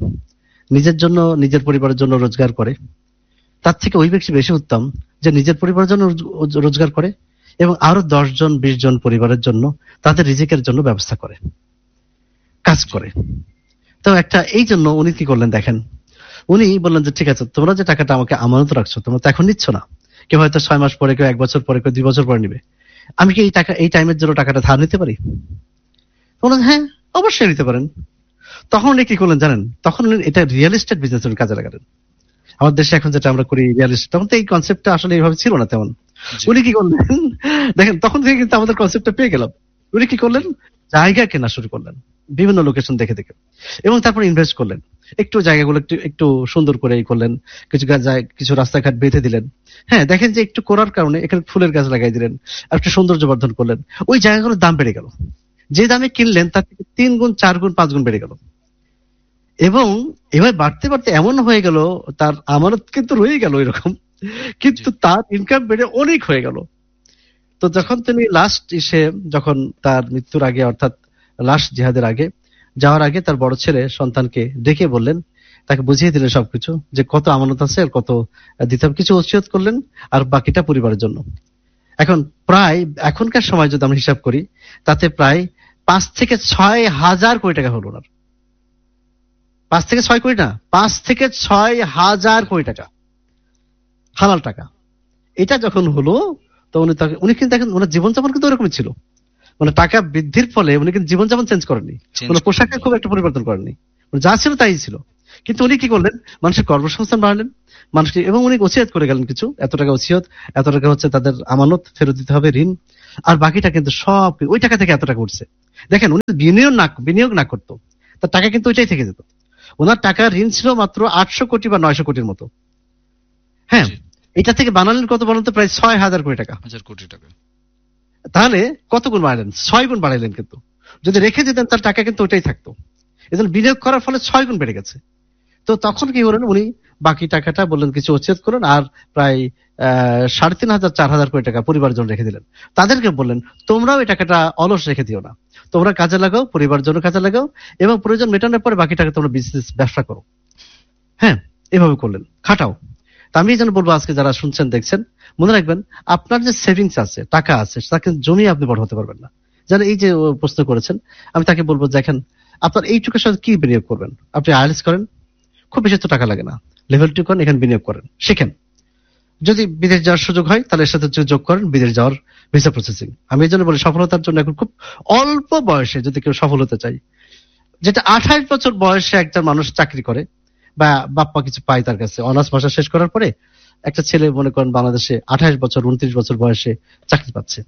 নিজের পরিবারের জন্য রোজগার করে। তার থেকে ওই ব্যক্তি বেশি উত্তম যে নিজের পরিবারের জন্য রোজগার করে এবং আরো 10 জন 20 জন পরিবারের জন্য তাদের রিজিকের জন্য ব্যবস্থা করে, কাজ করে। তো একটা, এই জন্য উনি কি করলেন দেখেন, উনি বললেন যে ঠিক আছে, তোমরা যে টাকাটা আমাকে আমানত রাখছো, তোমরা তো এখন নিচ্ছ না, কেউ হয়তো 6 মাস পরে, কেউ 1 বছর পরে, কেউ 2 বছর পরে নিবে, আমি কি এই টাকা, এই টাইমের জন্য টাকাটা ধার নিতে পারি? বললেন হ্যাঁ অবশ্যই নিতে পারেন। তখন উনি কি করলেন জানেন? তখন উনি এটা রিয়েল এস্টেট বিজনেস উনি কাজে লাগালেন। আমাদের দেশে এখন যেটা আমরা করি রিয়েল এস্টেট, তখন তো এই কনসেপ্টটা আসলে এইভাবে ছিল না তেমন। উনি কি করলেন দেখেন, তখন থেকে কিন্তু আমাদের কনসেপ্টটা পেয়ে গেলাম। উনি কি করলেন? জায়গা কেনা শুরু করলেন বিভিন্ন লোকেশন দেখে দেখে, এবং তারপর ইনভেস্ট করলেন। একটু জায়গাগুলো একটু সুন্দর করে করলেন, কিছু রাস্তাঘাট বেঁধে দিলেন। হ্যাঁ, দেখেন যে একটু করার কারণে এখানে ফুলের গাছ লাগাই দিলেন, আর একটু সৌন্দর্য বর্ধন করলেন। ওই জায়গাগুলোর দাম বেড়ে গেল, যে দামে কিনলেন তার থেকে 3 গুণ 4 গুণ 5 গুণ বেড়ে গেল। এবং এবার বাড়তে বাড়তে এমন হয়ে গেল, তার আমানত কিন্তু রয়ে গেল এরকম, কিন্তু তার ইনকাম বেড়ে অনেক হয়ে গেল। তো যখন তিনি যখন তার মৃত্যুর আগে, অর্থাৎ লাস্ট জিহাদের আগে যাওয়ার আগে, তার বড় ছেলে সন্তানকে ডেকে বললেন, তাকে বুঝিয়ে দিলেন সবকিছু, যে কত আমানত আছে আর কত দিতে হবে, কিছু ওসিয়ত করলেন, আর বাকিটা পরিবারের জন্য। এখন প্রায় এখনকার সময় যদি আমরা হিসাব করি, তাতে প্রায় 5 থেকে 6 হাজার কোটি টাকা হলো ওনার। 5 থেকে 6 কোটি না, 5 থেকে 6 হাজার কোটি টাকা হালাল টাকা। এটা যখন হলো, তো উনি কিন্তু দেখেন ওনার জীবনযাপন কিন্তু ওরকমই ছিল, মানে টাকা বৃদ্ধির ফলে উনি কিন্তু জীবনযাপন চেঞ্জ করেননি, মানে পোশাকে খুব একটা পরিবর্তন করেননি, যা ছিল তাই ছিল। কিন্তু উনি কি করলেন, মানুষের কর্মসংস্থান বাড়ালেন, মানুষকে, এবং উনি ওসিয়ত করে গেলেন কিছু, এত টাকা ওসিয়ত, এত টাকা হচ্ছে তাদের আমানত ফেরত দিতে হবে, ঋণ, আর বাকিটা কিন্তু সব ওই টাকা থেকে এত টাকা উঠছে। দেখেন, উনি বিনিয়োগ না করতো, তার টাকা কিন্তু ওইটাই থেকে যেত। ওনার টাকা ঋণ ছিল মাত্র 800 কোটি বা 900 কোটির মতো। হ্যাঁ, জি। এটা থেকে বানালেন কত বলুন তো, প্রায় 6,000 কোটি টাকা। 1,000 কোটি টাকা। তাহলে কত গুণ বাড়ালেন? 6 গুণ বাড়াইলেন। কিন্তু যদি রেখে যেতেন তার টাকা কিন্তু ওইটাই থাকতো। এজন্য বিনিয়োগ করার ফলে 6 গুণ বেড়ে গেছে। তো তখন কি করলেন উনি, বাকি টাকাটা বললেন কিছু ওসিয়ত করলেন, আর প্রায় 3,500-4,000 কোটি টাকা পরিবারের জন্য রেখে দিলেন। তাদেরকে বললেন, তোমরাও এই টাকাটা অলস রেখে দিও না, তোমরা কাজে লাগাও, পরিবারের জন্য কাজে লাগাও, এবং প্রয়োজন মেটানোর পরে বাকি টাকা তোমরা বিজনেস, ব্যবসা করো। হ্যাঁ, এভাবে করলেন, খাটাও। তা আমি এই জন্য বলবো, আজকে যারা শুনছেন দেখছেন, মনে রাখবেন, আপনার যে সেভিংস আছে, টাকা আছে, তাকে জমিয়ে আপনি বড় হতে পারবেন না। যারা এই যে প্রশ্ন করেছেন, আমি তাকে বলবো, দেখেন, আপনার এইটুকুর সাথে কি বিনিয়োগ করবেন? আপনি আইএলটিএস করেন, খুব বেশি তো টাকা লাগে না, লেভেল 2 করেন, এখানে বিনিয়োগ করেন, শিখেন। যদি বিদেশ যাওয়ার সুযোগ হয় তাহলে এর সাথে যোগ করেন বিদেশ যাওয়ার ভিসা প্রসেসিং। আমি এই জন্য বলি, সফলতার জন্য এখন খুব অল্প বয়সে যদি কেউ সফল হতে চায়, যেটা 28 বছর বয়সে একটা মানুষ চাকরি করে বা বাপ্পা কিছু পায় তার কাছে, অনার্স মাস্টার শেষ করার পরে একটা ছেলে মনে করেন বাংলাদেশে 28 বছর 29 বছর বয়সে চাকরি পাচ্ছে,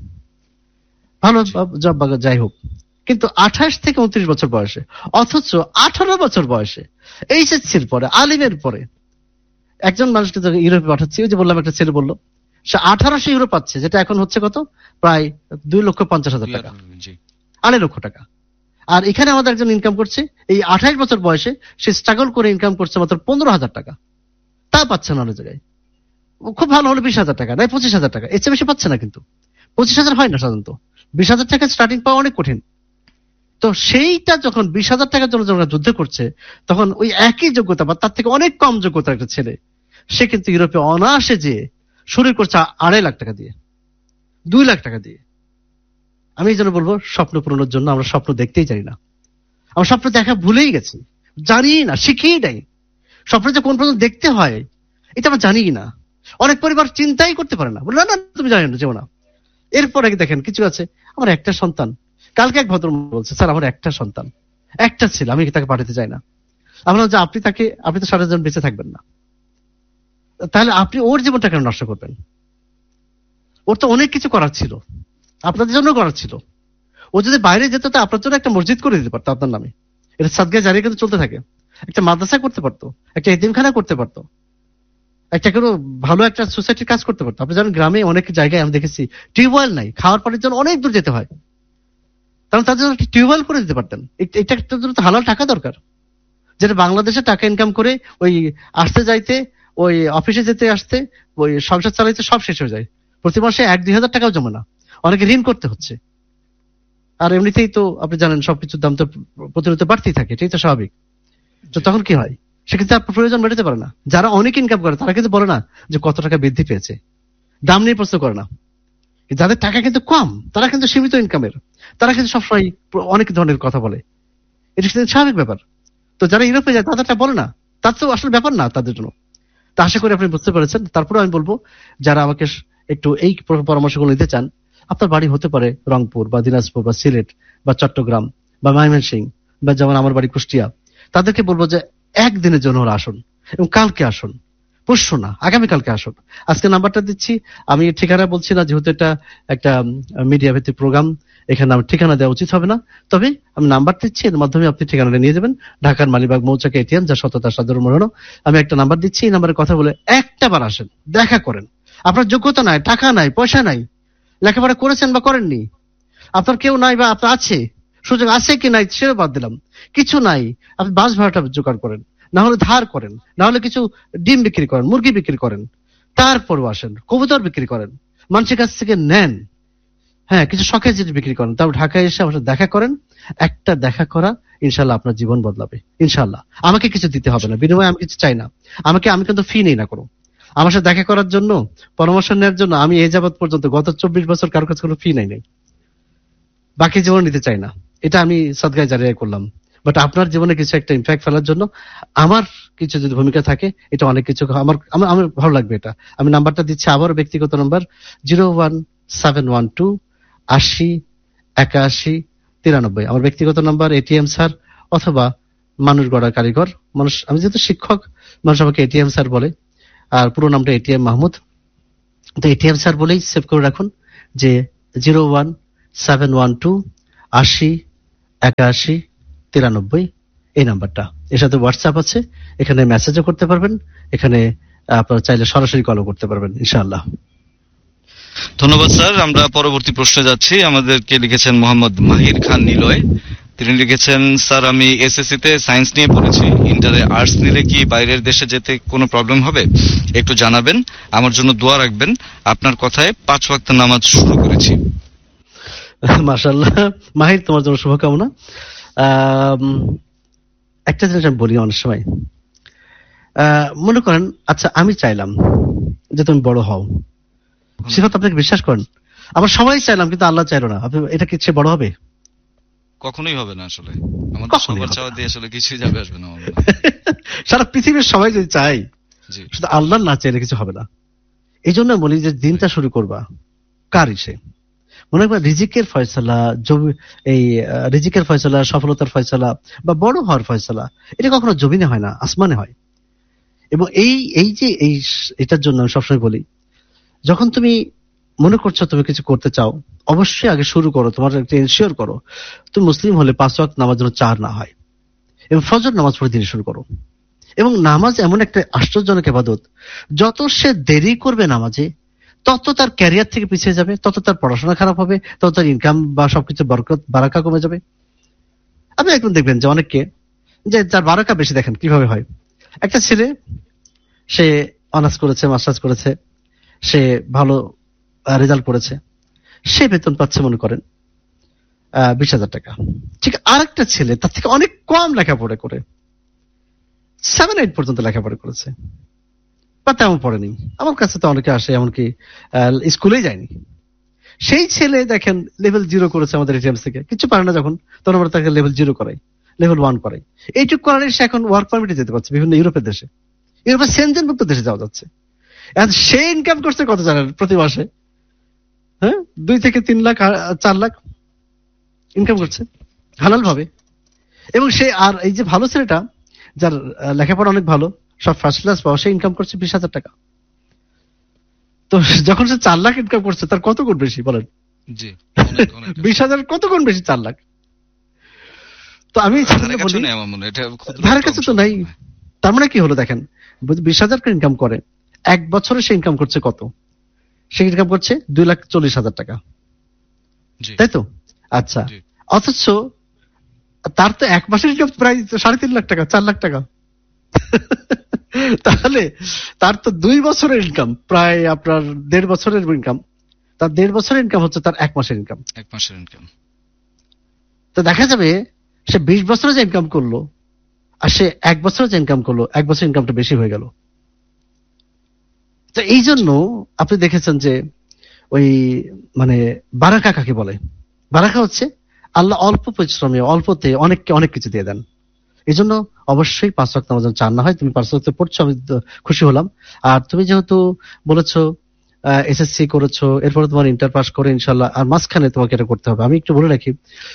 ভালো জব বা যাই হোক, কিন্তু 28 থেকে 29 বছর বয়সে, অথচ 18 বছর বয়সে এইচএসসির পরে, আলিমের পরে একজন মানুষকে যখন ইউরোপে পাঠাচ্ছি, ওই যে বললাম একটা ছেলে বললো সে 1800 ইউরো পাচ্ছে, যেটা এখন হচ্ছে কত, প্রায় 2,50,000 টাকা, 2.5 লক্ষ টাকা। আর এখানে আমাদের একজন ইনকাম করছে, এই 28 বছর বয়সে সে স্ট্রাগল করে ইনকাম করছে মাত্র 15,000 টাকা, তা পাচ্ছে না অনেক জায়গায়। খুব ভালো হলে 20,000 টাকা, নাই 25,000 টাকা, এর চেয়ে বেশি পাচ্ছে না। কিন্তু 25,000 হয় না সাধারণত, 20,000 টাকা স্টার্টিং পাওয়া অনেক কঠিন। তো সেইটা যখন 20,000 টাকার জন্য যখন যুদ্ধ করছে, তখন ওই একই যোগ্যতা বা তার থেকে অনেক কম যোগ্যতা একটা ছেলে, সে কিন্তু ইউরোপে অনায়াসে যেয়ে শুরু করছে 2.5 লাখ টাকা দিয়ে, 2 লাখ টাকা দিয়ে। আমি এই জন্য বলবো, স্বপ্ন পূরণের জন্য আমরা স্বপ্ন দেখতেই জানি না, আমরা স্বপ্ন দেখা ভুলেই গেছি, জানি না, শিখেই নাই। স্বপ্ন যে কোন পর্যন্ত দেখতে হয় এটা আমরা জানি না। অনেক পরিবার চিন্তাই করতে পারে না, বলে না না তুমি জানো না, যেও না। এরপরে দেখেন কিছু আছে, আমার একটা সন্তান, কালকে এক ভদ্র বলছে, স্যার আমার একটা সন্তান, একটা ছিল, আমি তাকে পাঠাতে চাই না। আমরা যে আপনি তো সারা জীবন বেঁচে থাকবেন না, তাহলে আপনি ওর জীবনটা কেন নষ্ট করবেন? ওর তো অনেক কিছু করার ছিল, আপনাদের জন্য করার ছিল। ও যদি বাইরে যেত তো আপনার জন্য একটা মসজিদ করে দিতে পারতো আপনার নামে, এটা সাদগায়ে জারিয়া কিন্তু চলতে থাকে, একটা মাদ্রাসা করতে পারতো, একটা এতিমখানা করতে পারতো, একটা কোনো ভালো একটা সোসাইটির কাজ করতে পারতো। আপনি জানেন, গ্রামে অনেক জায়গায় আমি দেখেছি টিউবওয়েল নাই, খাওয়ার পানির জন্য অনেক দূর যেতে হয়, কারণ তার জন্য একটা টিউবওয়েল করে দিতে পারতেন। এটা একটা জন্য তো হালাল টাকা দরকার, যেটা বাংলাদেশে টাকা ইনকাম করে ওই আসতে যাইতে, ওই অফিসে যেতে আসতে, ওই সংসার চালাইতে সব শেষ হয়ে যায়। প্রতি মাসে 1-2 হাজার টাকাও জমে না, অনেকে ঋণ করতে হচ্ছে। আর এমনিতেই তো আপনি জানেন সবকিছুর দাম তো প্রতিনিয়ত বাড়তেই থাকে, এটাই তো স্বাভাবিক। তো তখন কি হয়, সেক্ষেত্রে আপনার প্রয়োজন মেটাতে পারে না। যারা অনেক ইনকাম করে তারা কিন্তু বলে না যে কত টাকা বৃদ্ধি পেয়েছে, দাম নিয়ে প্রশ্ন করে না। যাদের টাকা কিন্তু কম, তারা কিন্তু সীমিত ইনকামের, তারা কিন্তু সবসময় অনেক ধরনের কথা বলে, এটা কিন্তু স্বাভাবিক ব্যাপার। তো যারা ইউরোপে যায় তাদেরটা বলে না, তার তো আসলে ব্যাপার না তাদের জন্য। তা আশা করি আপনি বুঝতে পেরেছেন। তারপরে আমি বলবো, যারা আমাকে একটু এই পরামর্শগুলো নিতে চান, আপনার বাড়ি হতে পারে রংপুর বা দিনাজপুর বা সিলেট বা চট্টগ্রাম বা ময়মনসিংহ, বা যেমন আমার বাড়ি কুষ্টিয়া, তাদেরকে বলবো যে একদিনের জন্য ওরা আসুন, এবং কালকে আসুন, পরশু না, আগামীকালকে আসুন। আজকে নাম্বারটা দিচ্ছি, আমি ঠিকানা বলছি না, যেহেতু এটা একটা মিডিয়া ভিত্তিক প্রোগ্রাম, এখানে আমার ঠিকানা দেওয়া উচিত হবে না। তবে আমি নাম্বার দিচ্ছি, এর মাধ্যমে আপনি ঠিকানাটা নিয়ে যাবেন। ঢাকার মালিবাগ মৌচাকে এটিএম, যা সততা সাধারণ মনে। আমি একটা নাম্বার দিচ্ছি, এই নাম্বারে কথা বলে একটা বার আসেন, দেখা করেন। আপনার যোগ্যতা নাই, টাকা নাই, পয়সা নাই, লেখাপড়া করেছেন বা করেননি, আপনার কেউ নাই বা আপনার আছে, সুযোগ আছে কি নাই সেটা বাদ দিলাম, কিছু নাই, আপনি বাস ভাড়াটা জোগাড় করেন, না হলে ধার করেন, না হলে কিছু ডিম বিক্রি করেন, মুরগি বিক্রি করেন, তারপরও আসেন, কবুতর বিক্রি করেন, মানুষের কাছ থেকে নেন, হ্যাঁ কিছু শখের জিনিস বিক্রি করেন, তারপর ঢাকায় এসে আমার সাথে দেখা করেন। একটা দেখা করা ইনশাল্লাহ আপনার জীবন বদলাবে, ইনশাল্লাহ। আমাকে কিছু দিতে হবে না, বিনিময়ে আমি কিছু চাই না, আমি কিন্তু ফি নেই না কোনো। আমার সাথে দেখা করার জন্য, পরামর্শ নেওয়ার জন্য আমি এই যাবৎ পর্যন্ত গত 24 বছর কারোর কাছে কোনো ফি নাই, বাকি জীবন নিতে চাই না। এটা আমি সাদগায়ে জারিয়া করলাম। বাট আপনার জীবনে কিছু একটা ইম্প্যাক্ট ফেলার জন্য আমার কিছু যদি ভূমিকা থাকে, এটা অনেক কিছু, আমার আমার আমার ভালো লাগবে এটা। আমি নাম্বারটা দিচ্ছি, আবার ব্যক্তিগত নাম্বার 01712 80 81 93, আমার ব্যক্তিগত নাম্বার, এটিএম স্যার, অথবা মানুষ গড়া কারিগর মানুষ। আমি যেহেতু শিক্ষক, মানুষ আমাকে এটিএম স্যার বলে, আর পুরো নামটা এটিএম মাহমুদ। তো এটিএম স্যার বলেই সেভ করে রাখুন যে 01712 80 81 93, এই নাম্বারটা। এর সাথে হোয়াটসঅ্যাপ আছে, এখানে মেসেজও করতে পারবেন, এখানে আপনারা চাইলে সরাসরি কলও করতে পারবেন ইনশাআল্লাহ। ধন্যবাদ স্যার। আমরা পরবর্তী প্রশ্নে যাচ্ছি। আমাদেরকে লিখেছেন মোহাম্মদ মাহির খান নিলয়। তিনি লিখেছেন, স্যার আমি এসএসসি তে সায়েন্স নিয়ে পড়েছি, ইন্টারে আর্টস নিলে কি বাইরের দেশে যেতে কোনো প্রবলেম হবে? একটু জানাবেন, আমার জন্য দোয়া রাখবেন। আপনার কথায় 5 ওয়াক্ত নামাজ শুরু করেছি। মাশাআল্লাহ মাহির, তোমার জন্য শুভকামনা। একটা জিনিস আমি বলি অনেক সময়, মনে করেন আচ্ছা আমি চাইলাম যে তুমি বড় হও, সে কথা আপনাকে বিশ্বাস করেন? আবার সবাই চাইলাম কিন্তু আল্লাহ চাইলো না, আপনি এটা কি সে বড় হবে? কখনোই হবে না। আসলে আমাদের কখনোই সবার হবে চাওয়া না। দিয়ে আসলে কিছুই যাবে আসবে না আমার মনে হয়। সারা পৃথিবীর সবাই যদি চাই, জি শুধু আল্লাহ না চাইলে কিছু হবে না। এই জন্য বলি যে দিনটা শুরু করবা কার ইসে, মনে করবা রিজিকের ফয়সালা, এই রিজিকের ফয়সালা, সফলতার ফয়সালা বা বড় হওয়ার ফয়সালা, এটা কখনো জমিনে হয় না, আসমানে হয়। এবং এটার জন্য আমি সবসময় বলি, যখন তুমি মনে করছো তুমি কিছু করতে চাও, অবশ্যই আগে শুরু করো, তোমার একটা এনশিওর করো তুমি মুসলিম হলে 5 ওয়াক্ত নামাজ যেন 4 না হয়, এবং ফজর নামাজ পড়ে দিন শুরু করো। এবং নামাজ এমন একটা আশ্চর্যজনক ইবাদত, যত সে দেরি করবে নামাজে, তত তার ক্যারিয়ার থেকে পিছিয়ে যাবে, তত তার পড়াশোনা খারাপ হবে, তত তার ইনকাম বা সবকিছু বরকত বারাকা কমে যাবে। আপনি এখন দেখবেন যে অনেককে, যে যার বারাকা বেশি, দেখেন কিভাবে হয়। একটা ছেলে, সে অনার্স করেছে, মাস্টার্স করেছে, সে ভালো রেজাল্ট করেছে, সে বেতন পাচ্ছে মনে করেন 20,000 টাকা। ঠিক আরেকটা ছেলে তার থেকে অনেক কম লেখাপড়া করে 7-8 পর্যন্ত লেখাপড়া করেছে, বা তেমন পড়েনি। আমার কাছে তো অনেকে আসে এমনকি স্কুলেই যায়নি। সেই ছেলে দেখেন লেভেল 0 করেছে আমাদের এটিএমস থেকে, কিছু পারে না যখন, তখন আমরা তাকে লেভেল 0 করাই, লেভেল 1 করাই। এইটুকু করালে সে এখন ওয়ার্ক পারমিটে যেতে পারছে বিভিন্ন ইউরোপের দেশে, ইউরোপের সেনজেনভুক্ত দেশে যাওয়া যাচ্ছে। এখন সে ইনকাম করছে কত জানেন প্রতি মাসে? হ্যাঁ, 2 থেকে 3 লাখ 4 লাখ ইনকাম করছে হালাল ভাবে। এবং সে, আর এই যে ভালো ছেলেটা, যার লেখাপড়া অনেক ভালো, সব ফার্স্ট ক্লাস পাওয়া, সে ইনকাম করছে 20,000 টাকা। তো যখন সে 4 লাখ ইনকাম করছে, তার কত গুণ বেশি বলেন? জি, অনেক অনেক 20,000 কত গুণ বেশি 4 লাখ। তো আমি ধারে কাছে বলি নেই আমার মনে হয়, এটা ক্ষুদ্র ধারে একটা কাছে অংশ তো নাই। মনে হয়। তার মানে কি হলো দেখেন, 20,000 ইনকাম করে, 1 বছরে সে ইনকাম করছে কত? সে ইনকাম করছে 2,40,000 টাকা, জি তাই তো? আচ্ছা, জি অথচ তার তো 1 মাসের ইনকাম প্রায় 3.5 লাখ টাকা, 4 লাখ টাকা। তাহলে তার তো 2 বছরের ইনকাম প্রায় আপনার 1.5 বছরের ইনকাম, তার 1.5 বছরের ইনকাম হচ্ছে তার 1 মাসের ইনকাম। 1 মাসের ইনকাম। তো দেখা যাবে সে 20 বছরে যে ইনকাম করলো, আর সে 1 বছরে যে ইনকাম করলো, 1 বছর ইনকামটা বেশি হয়ে গেল। তো এই জন্য আপনি দেখেছেন যে ওই মানে বারাকা কাকে বলে? বারাকা হচ্ছে আল্লাহ অল্প পরিশ্রমে, অল্পতে অনেককে অনেক কিছু দিয়ে দেন। এই জন্য অবশ্যই 5 ওয়াক্ত নামাজ যেন 4 না হয়। তুমি 5 ওয়াক্ত পড়ছো, আমি খুশি হলাম। আর তুমি যেহেতু বলেছো এসএসসি করেছো, এরপরে তোমার ইন্টার পাস করে ইনশাল্লাহ, আর মাঝখানে তোমাকে এটা করতে হবে। আমি একটু বলে রাখি,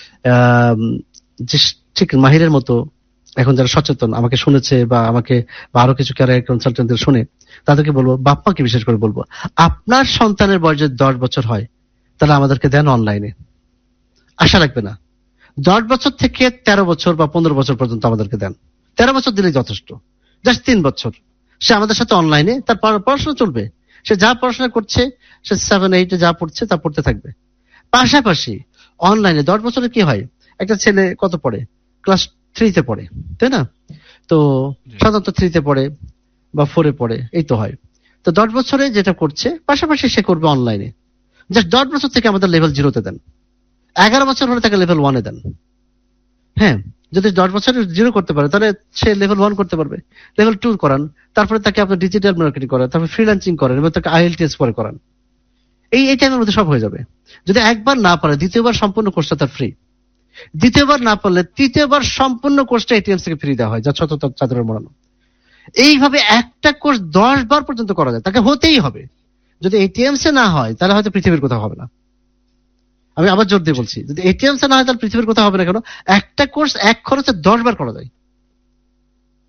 যে ঠিক মাহিরের মতো এখন যারা সচেতন আমাকে শুনেছে, বা আমাকে বা আরো কিছু ক্যারিয়ার কনসালটেন্টদের শুনে, তাদেরকে বলবো, বাপ মাকে বিশেষ করে বলবো, আপনার সন্তানের বয়স যদি 10 বছর হয়, তাহলে আমাদেরকে দেন অনলাইনে, আশা রাখবে না। 10 বছর থেকে 13 বছর বা 15 বছর পর্যন্ত আমাদেরকে দেন। 13 বছর দিলেই যথেষ্ট, জাস্ট 3 বছর সে আমাদের সাথে অনলাইনে তার পড়াশোনা চলবে। সে যা পড়াশোনা করছে, সে 7-8 যা পড়ছে তা পড়তে থাকবে। পাশাপাশি অনলাইনে 10 বছরে কি হয়, একটা ছেলে কত পড়ে? ক্লাস 3-তে পড়ে, তাই না? তো সাধারণত 3-তে পড়ে বা 4-এ পড়ে, এই তো হয়। তো 10 বছরে যেটা করছে, পাশাপাশি সে করবে অনলাইনে। জাস্ট 10 বছর থেকে আমাদের লেভেল 0-তে দেন, 11 বছর হলে তাকে লেভেল 1-এ দেন। হ্যাঁ, যদি 10 বছরে 0 করতে পারে, তাহলে সে লেভেল 1 করতে পারবে। লেভেল 2 করান, তারপরে তাকে আপনি ডিজিটাল মার্কেটিং করেন, তারপরে ফ্রিল্যান্সিং করেন, এবং তাকে আইএলটিএস পরে করান। এই টাইমের মধ্যে সব হয়ে যাবে। যদি একবার না পারে, দ্বিতীয়বার সম্পূর্ণ কোর্সটা তার ফ্রি। দ্বিতীয়বার না পারলে তৃতীয়বার সম্পূর্ণ কোর্সটা এটিএমস থেকে ফ্রি দেওয়া হয়, যা ছত চাদরের মোড়ানো। এইভাবে একটা কোর্স 10 বার পর্যন্ত করা যায়, তাকে হতেই হবে। যদি এটিএমস এ না হয়, তাহলে হয়তো পৃথিবীর কোথাও হবে না। আমি আবার জোর দিয়ে বলছি, যদি এটিএমস এ না হয়, তাহলে পৃথিবীর কোথাও হবে না। কেন? একটা কোর্স এক খরচে 10 বার করা যায়।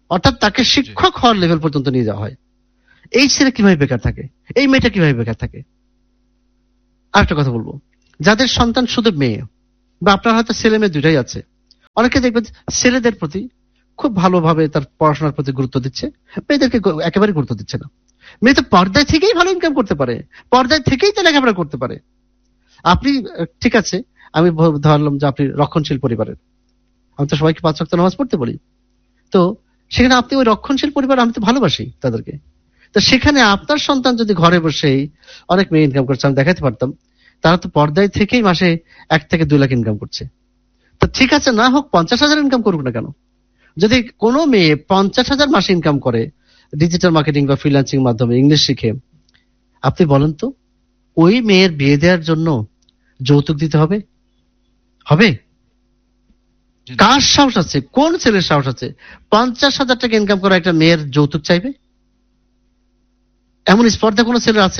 অর্থাৎ তাকে শিক্ষক হওয়ার লেভেল পর্যন্ত নিয়ে যাওয়া হয়। এই ছেলে কিভাবে বেকার থাকে, এই মেয়েটা কিভাবে বেকার থাকে? আরেকটা কথা বলবো, যাদের সন্তান শুধু মেয়ে, বা আপনার হয়তো ছেলে মেয়ে দুইটাই আছে, অনেকে দেখবেন ছেলেদের প্রতি খুব ভালোভাবে তার পড়াশোনার প্রতি গুরুত্ব দিচ্ছে, মেয়েদেরকে একেবারে গুরুত্ব দিচ্ছে না। মেয়ে তো পর্দায় থেকেই ভালো ইনকাম করতে পারে, পর্দায় থেকেই তো লেখাপড়া করতে পারে। আপনি ঠিক আছে, আমি ধরলাম যে আপনি রক্ষণশীল পরিবারের, আমি তো সবাইকে 5 ওয়াক্ত নামাজ পড়তে বলি, তো সেখানে আপনি ওই রক্ষণশীল পরিবার, আমি তো ভালোবাসি তাদেরকে, তো সেখানে আপনার সন্তান যদি ঘরে বসেই অনেক মেয়ে ইনকাম করছে, আমি দেখাতে পারতাম, তারা তো পর্দায় থেকেই মাসে 1 থেকে 2 লাখ ইনকাম করছে। তো ঠিক আছে, না হোক 50,000 ইনকাম করুক না কেন? যদি কোনো মেয়ে 50,000 মাসে ইনকাম করে ডিজিটাল মার্কেটিং বা ফ্রিল্যান্সিং মাধ্যমে ইংলিশ শিখে, আপনি বলেন তো ওই মেয়ের বিয়ে দেওয়ার জন্য যৌতুক দিতে হবে? হবে? কার সাহস আছে, কোন ছেলের সাহস আছে 50,000 টাকা ইনকাম করা একটা মেয়ের যৌতুক চাইবে? এমন স্পর্ধা কোনো ছেলের আছে?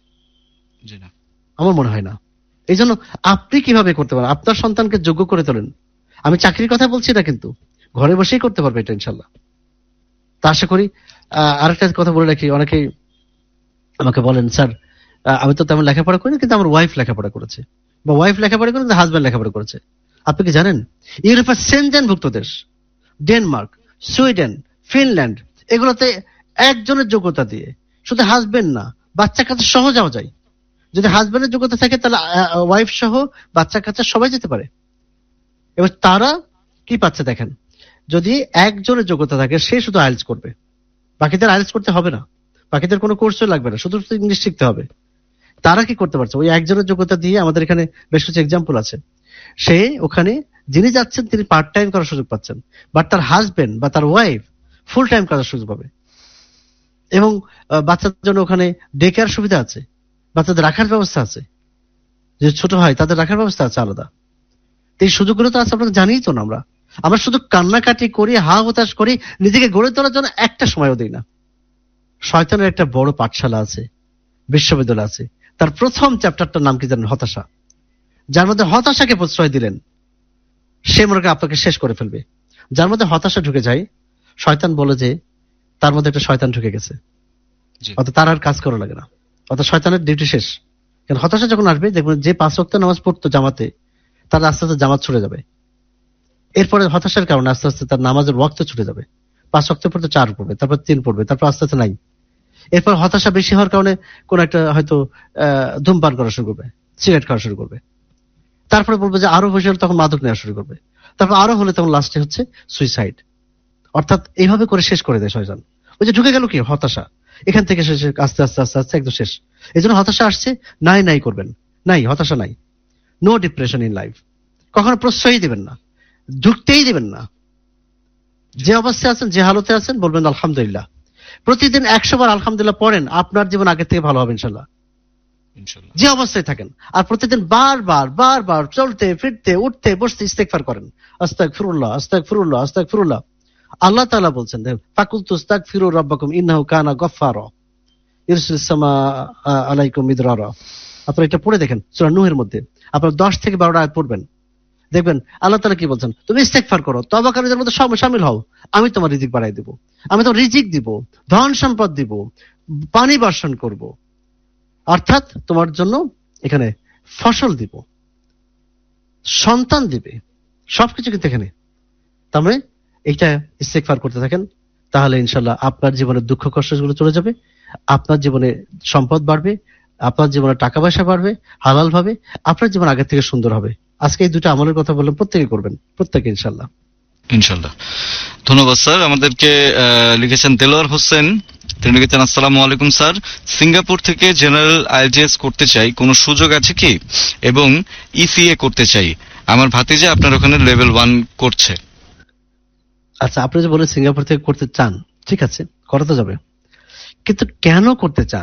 আমার মনে হয় না। এই জন্য আপনি কিভাবে করতে পারেন, আপনার সন্তানকে যোগ্য করে তোলেন। আমি চাকরির কথা বলছি না, কিন্তু ঘরে বসেই করতে পারবে এটা ইনশাল্লাহ। তা আশা করি। আরেকটা কথা বলে রাখি, অনেকেই আমাকে বলেন, স্যার আমি তো তেমন লেখাপড়া করি না, কিন্তু আমার ওয়াইফ লেখাপড়া করেছে, বা ওয়াইফ লেখাপড়া করে কিন্তু হাজব্যান্ড লেখাপড়া করেছে। আপনি কি জানেন ইউরোপের সেনজেনভুক্ত দেশ ডেনমার্ক, সুইডেন, ফিনল্যান্ড, এগুলোতে একজনের যোগ্যতা দিয়ে শুধু হাজবেন্ড না, বাচ্চা কাচ্চা সহ যাওয়া যায়। যদি হাজবেন্ডের যোগ্যতা থাকে তাহলে ওয়াইফ সহ বাচ্চা কাচ্চা সবাই যেতে পারে। এবার তারা কি পাচ্ছে দেখেন, যদি একজনের যোগ্যতা থাকে সে শুধু আইএলটিএস করবে, বাকিদের আইএলটিএস করতে হবে না, বাকিদের কোনো কোর্সও লাগবে না, শুধু ইংলিশ শিখতে হবে। তারা কি করতে পারছে, ওই একজনের যোগ্যতা দিয়ে, আমাদের এখানে বেশ কিছু এক্সাম্পল আছে, সে ওখানে যিনি যাচ্ছেন তিনি পার্ট টাইম করার সুযোগ পাচ্ছেন, বাট তার হাজবেন্ড বা তার ওয়াইফ ফুল টাইম করার সুযোগ পাবে। এবং বাচ্চাদের জন্য ওখানে ডে কেয়ার সুবিধা আছে, বাচ্চাদের রাখার ব্যবস্থা আছে, যে ছোট হয় তাদের রাখার ব্যবস্থা আছে আলাদা। এই সুযোগগুলো তো আছে, আপনাকে জানিই তো না। আমরা শুধু কান্নাকাটি করি, হা হতাশ করি, নিজেকে গড়ে তোলার জন্য একটা সময়ও দিই না। শয়তানের একটা বড় পাঠশালা আছে, বিশ্ববিদ্যালয় আছে, তার প্রথম চ্যাপ্টারটার নাম কি জানেন? হতাশা। যার মধ্যে হতাশাকে প্রশ্রয় দিলেন সে মনে করে আপনাকে শেষ করে ফেলবে। যার মধ্যে হতাশা ঢুকে যায়, শয়তান বলে যে তার মধ্যে একটা শয়তান ঢুকে গেছে, অত তার আর কাজ করা লাগে না, অত শয়তানের ডিউটি শেষ। কারণ হতাশা যখন আসবে দেখবেন যে 5 ওয়াক্ত নামাজ পড়তো জামাতে, তার আস্তে আস্তে জামাত ছুটে যাবে। এরপরে হতাশার কারণে আস্তে আস্তে তার নামাজের ওয়াক্ত ছুটে যাবে, 5 ওয়াক্ত পড়তে 4 পড়বে, তারপর 3 পড়বে, তারপর আস্তে আস্তে নাই। এরপর হতাশা বেশি হওয়ার কারণে কোন একটা হয়তো ধূমপান করা শুরু করবে, সিগারেট খাওয়া শুরু করবে, তারপরে বলবে যে আরো বেশি হলে তখন মাদক নেওয়া শুরু করবে, তারপর আরো হলে তখন লাস্টে হচ্ছে সুইসাইড। অর্থাৎ এইভাবে করে শেষ করে দেয় শয়তান। ওই যে ঢুকে গেল কি হতাশা, এখান থেকে শেষ, আস্তে আস্তে আস্তে আস্তে একদম শেষ। এই জন্য হতাশা আসছে, নাই নাই করবেন, নাই হতাশা নাই, নো ডিপ্রেশন ইন লাইফ। কখনো প্রশ্রয়ই দিবেন না, ঢুকতেই দিবেন না। যে অবস্থায় আছেন, যে হালতে আছেন, বলবেন আলহামদুলিল্লাহ। প্রতিদিন 100 বার আলহামদুলিল্লাহ পড়েন, আপনার জীবন আগের থেকে ভালো হবে ইনশাল্লাহ, যে অবস্থায় থাকেন। আর প্রতিদিন বারবার বারবার চলতে ফিরতে উঠতে বসতে ইস্তেগফার করেন, আস্তাগফিরুল্লাহ আস্তাগফিরুল্লাহ আস্তাগফিরুল্লাহ। আল্লাহ তাআলা বলছেন, ফাকুলতু আস্তাগফিরু রাব্বাকুম ইন্নাহু কানা গফফারা ইরসিলিস সামাআ আলাইকুম মিদরারা। আপনারা এটা পড়ে দেখেন সূরা নূহের মধ্যে, আপনারা 10 থেকে 12টা আয়াত পড়বেন, দেখবেন আল্লাহ তাআলা কি বলছেন, তুমি ইস্তেগফার করো, তওবাকারীদের মধ্যে শামিল হও, আমি তোমার রিজিক বাড়াই দেব, আমি তোমার রিজিক দিব, ধন সম্পদ দিব, পানি বর্ষণ করব, অর্থাৎ তোমার জন্য এখানে ফসল দিব, সন্তান দিবে, সবকিছু কিন্তু এখানে। তার মানে এইটা ইস্তেগফার করতে থাকেন, তাহলে ইনশাল্লাহ আপনার জীবনের দুঃখ কষ্টগুলো চলে যাবে, আপনার জীবনে সম্পদ বাড়বে, আপনার জীবনে টাকা পয়সা বাড়বে হালাল ভাবে, আপনার জীবন আগের থেকে সুন্দর হবে। আজকে এই দুটো আমলের কথা বললাম, প্রত্যেকে করবেন, প্রত্যেকে ইনশাল্লাহ। ইনশাল্লাহ। ধন্যবাদ স্যার। আমাদেরকে লিখেছেন দেলোয়ার হোসেন, তিনি লিখেছেন আসসালামু আলাইকুম স্যার, সিঙ্গাপুর থেকে জেনারেল আইএলটিএস করতে চাই, কোনো সুযোগ আছে কি? এবং ইসিএ করতে চাই, আমার ভাতিজা আপনার ওখানে লেভেল 1 করছে। আচ্ছা, আপনি যে বলেন সিঙ্গাপুর থেকে করতে চান, ঠিক আছে, করা তো যাবে, কিন্তু কেন করতে চান?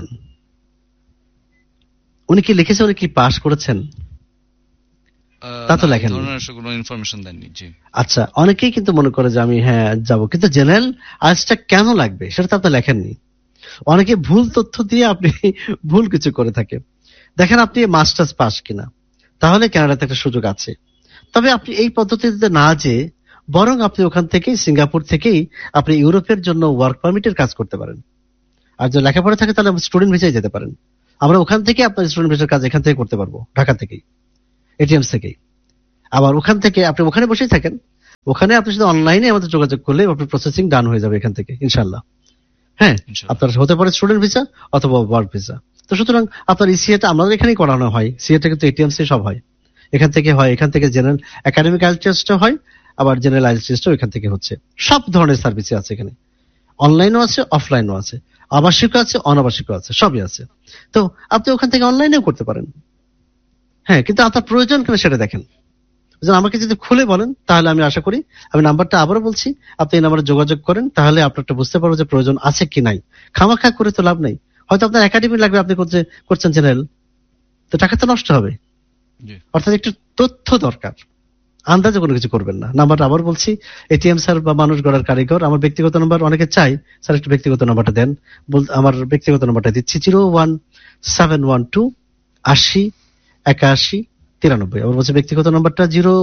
উনি কি লিখেছে, উনি কি পাস করেছেন? তা তো লেখেন কোনো ইনফরমেশন দেননি। জি আচ্ছা, অনেকেই কিন্তু মনে করে যে আমি হ্যাঁ যাব, কিন্তু জেনারেল আইএলটিএসটা কেন লাগবে সেটা তো আপনি লেখেননি। অনেকে ভুল তথ্য দিয়ে আপনি ভুল কিছু করে থাকে। দেখেন আপনি মাস্টার্স পাস কিনা, তাহলে কানাডাতে একটা সুযোগ আছে। তবে আপনি এই পদ্ধতিতে না যে বরং আপনি ওখান থেকে সিঙ্গাপুর থেকেই আপনি ইউরোপের জন্য ওয়ার্ক পারমিটের কাজ করতে পারেন। আর যদি লেখাপড়া থাকে তাহলে স্টুডেন্ট ভিসায় যেতে পারেন। আমরা ওখান থেকে আপনার স্টুডেন্ট ভিসার কাজ এখান থেকে করতে পারবো, ঢাকা থেকেই, এটিএমস থেকেই। আবার ওখান থেকে আপনি ওখানে বসেই থাকেন, ওখানে আপনি শুধু অনলাইনে আমাদের যোগাযোগ করলে আপনার প্রসেসিং ডান হয়ে যাবে এখান থেকে ইনশাল্লাহ। হ্যাঁ, ইনশাআল্লাহ। আপনার হতে পারে স্টুডেন্ট ভিসা অথবা ওয়ার্ক ভিসা। তো সুতরাং আপনার ইসিএটা আমাদের এখানেই করানো হয়, সিএটা কিন্তু এটিএমসি সব হয়, এখান থেকে হয়। এখান থেকে জেনারেল একাডেমিক আইএলটিএস টেস্টটা হয়, আবার জেনারেল আইএলটিএস টেস্টও এখান থেকে হচ্ছে। সব ধরনের সার্ভিসই আছে এখানে, অনলাইনও আছে, অফলাইনও আছে, আবাসিকও আছে, অনাবাসিকও আছে, সবই আছে। তো আপনি ওখান থেকে অনলাইনেও করতে পারেন। হ্যাঁ, কিন্তু আপনার প্রয়োজন কিনা সেটা দেখেন। বুঝলেন? আমাকে যদি খুলে বলেন তাহলে আমি আশা করি, আমি নাম্বারটা আবারও বলছি, আপনি এই নাম্বারে যোগাযোগ করেন, তাহলে আপনারটা বুঝতে পারবো যে প্রয়োজন আছে কি নাই। খামাখা করে তো লাভ নাই। হয়তো আপনার একাডেমি লাগবে, আপনি করছেন জেনারেল, তো টাকা তো নষ্ট হবে। জি। অর্থাৎ একটু তথ্য দরকার, আন্দাজে কোনো কিছু করবেন না। নাম্বারটা আবার বলছি, এটিএম স্যার বা মানুষ গড়ার কারিগর, আমার ব্যক্তিগত নাম্বার অনেকে চাই, স্যার একটু ব্যক্তিগত নাম্বারটা দেন। আমার ব্যক্তিগত নাম্বারটা দিচ্ছি 01712 80 81 93। আবার বলছি ব্যক্তিগত নাম্বারটা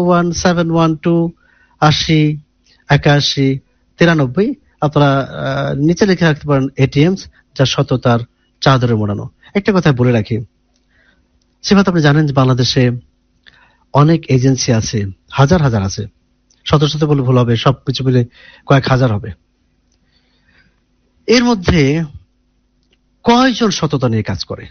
01712 80 81 93। আপনারা নিচে লিখে রাখতে পারেন এটিএম, যা সততার চাদরে মোড়ানো। একটা কথা বলে রাখি, সেভাবে আপনি জানেন যে বাংলাদেশে অনেক এজেন্সি আছে, হাজার হাজার আছে, শত শত বলে ভুল হবে, সবকিছু মিলে কয়েক হাজার হবে। এর মধ্যে কয়জন সততা নিয়ে কাজ করে?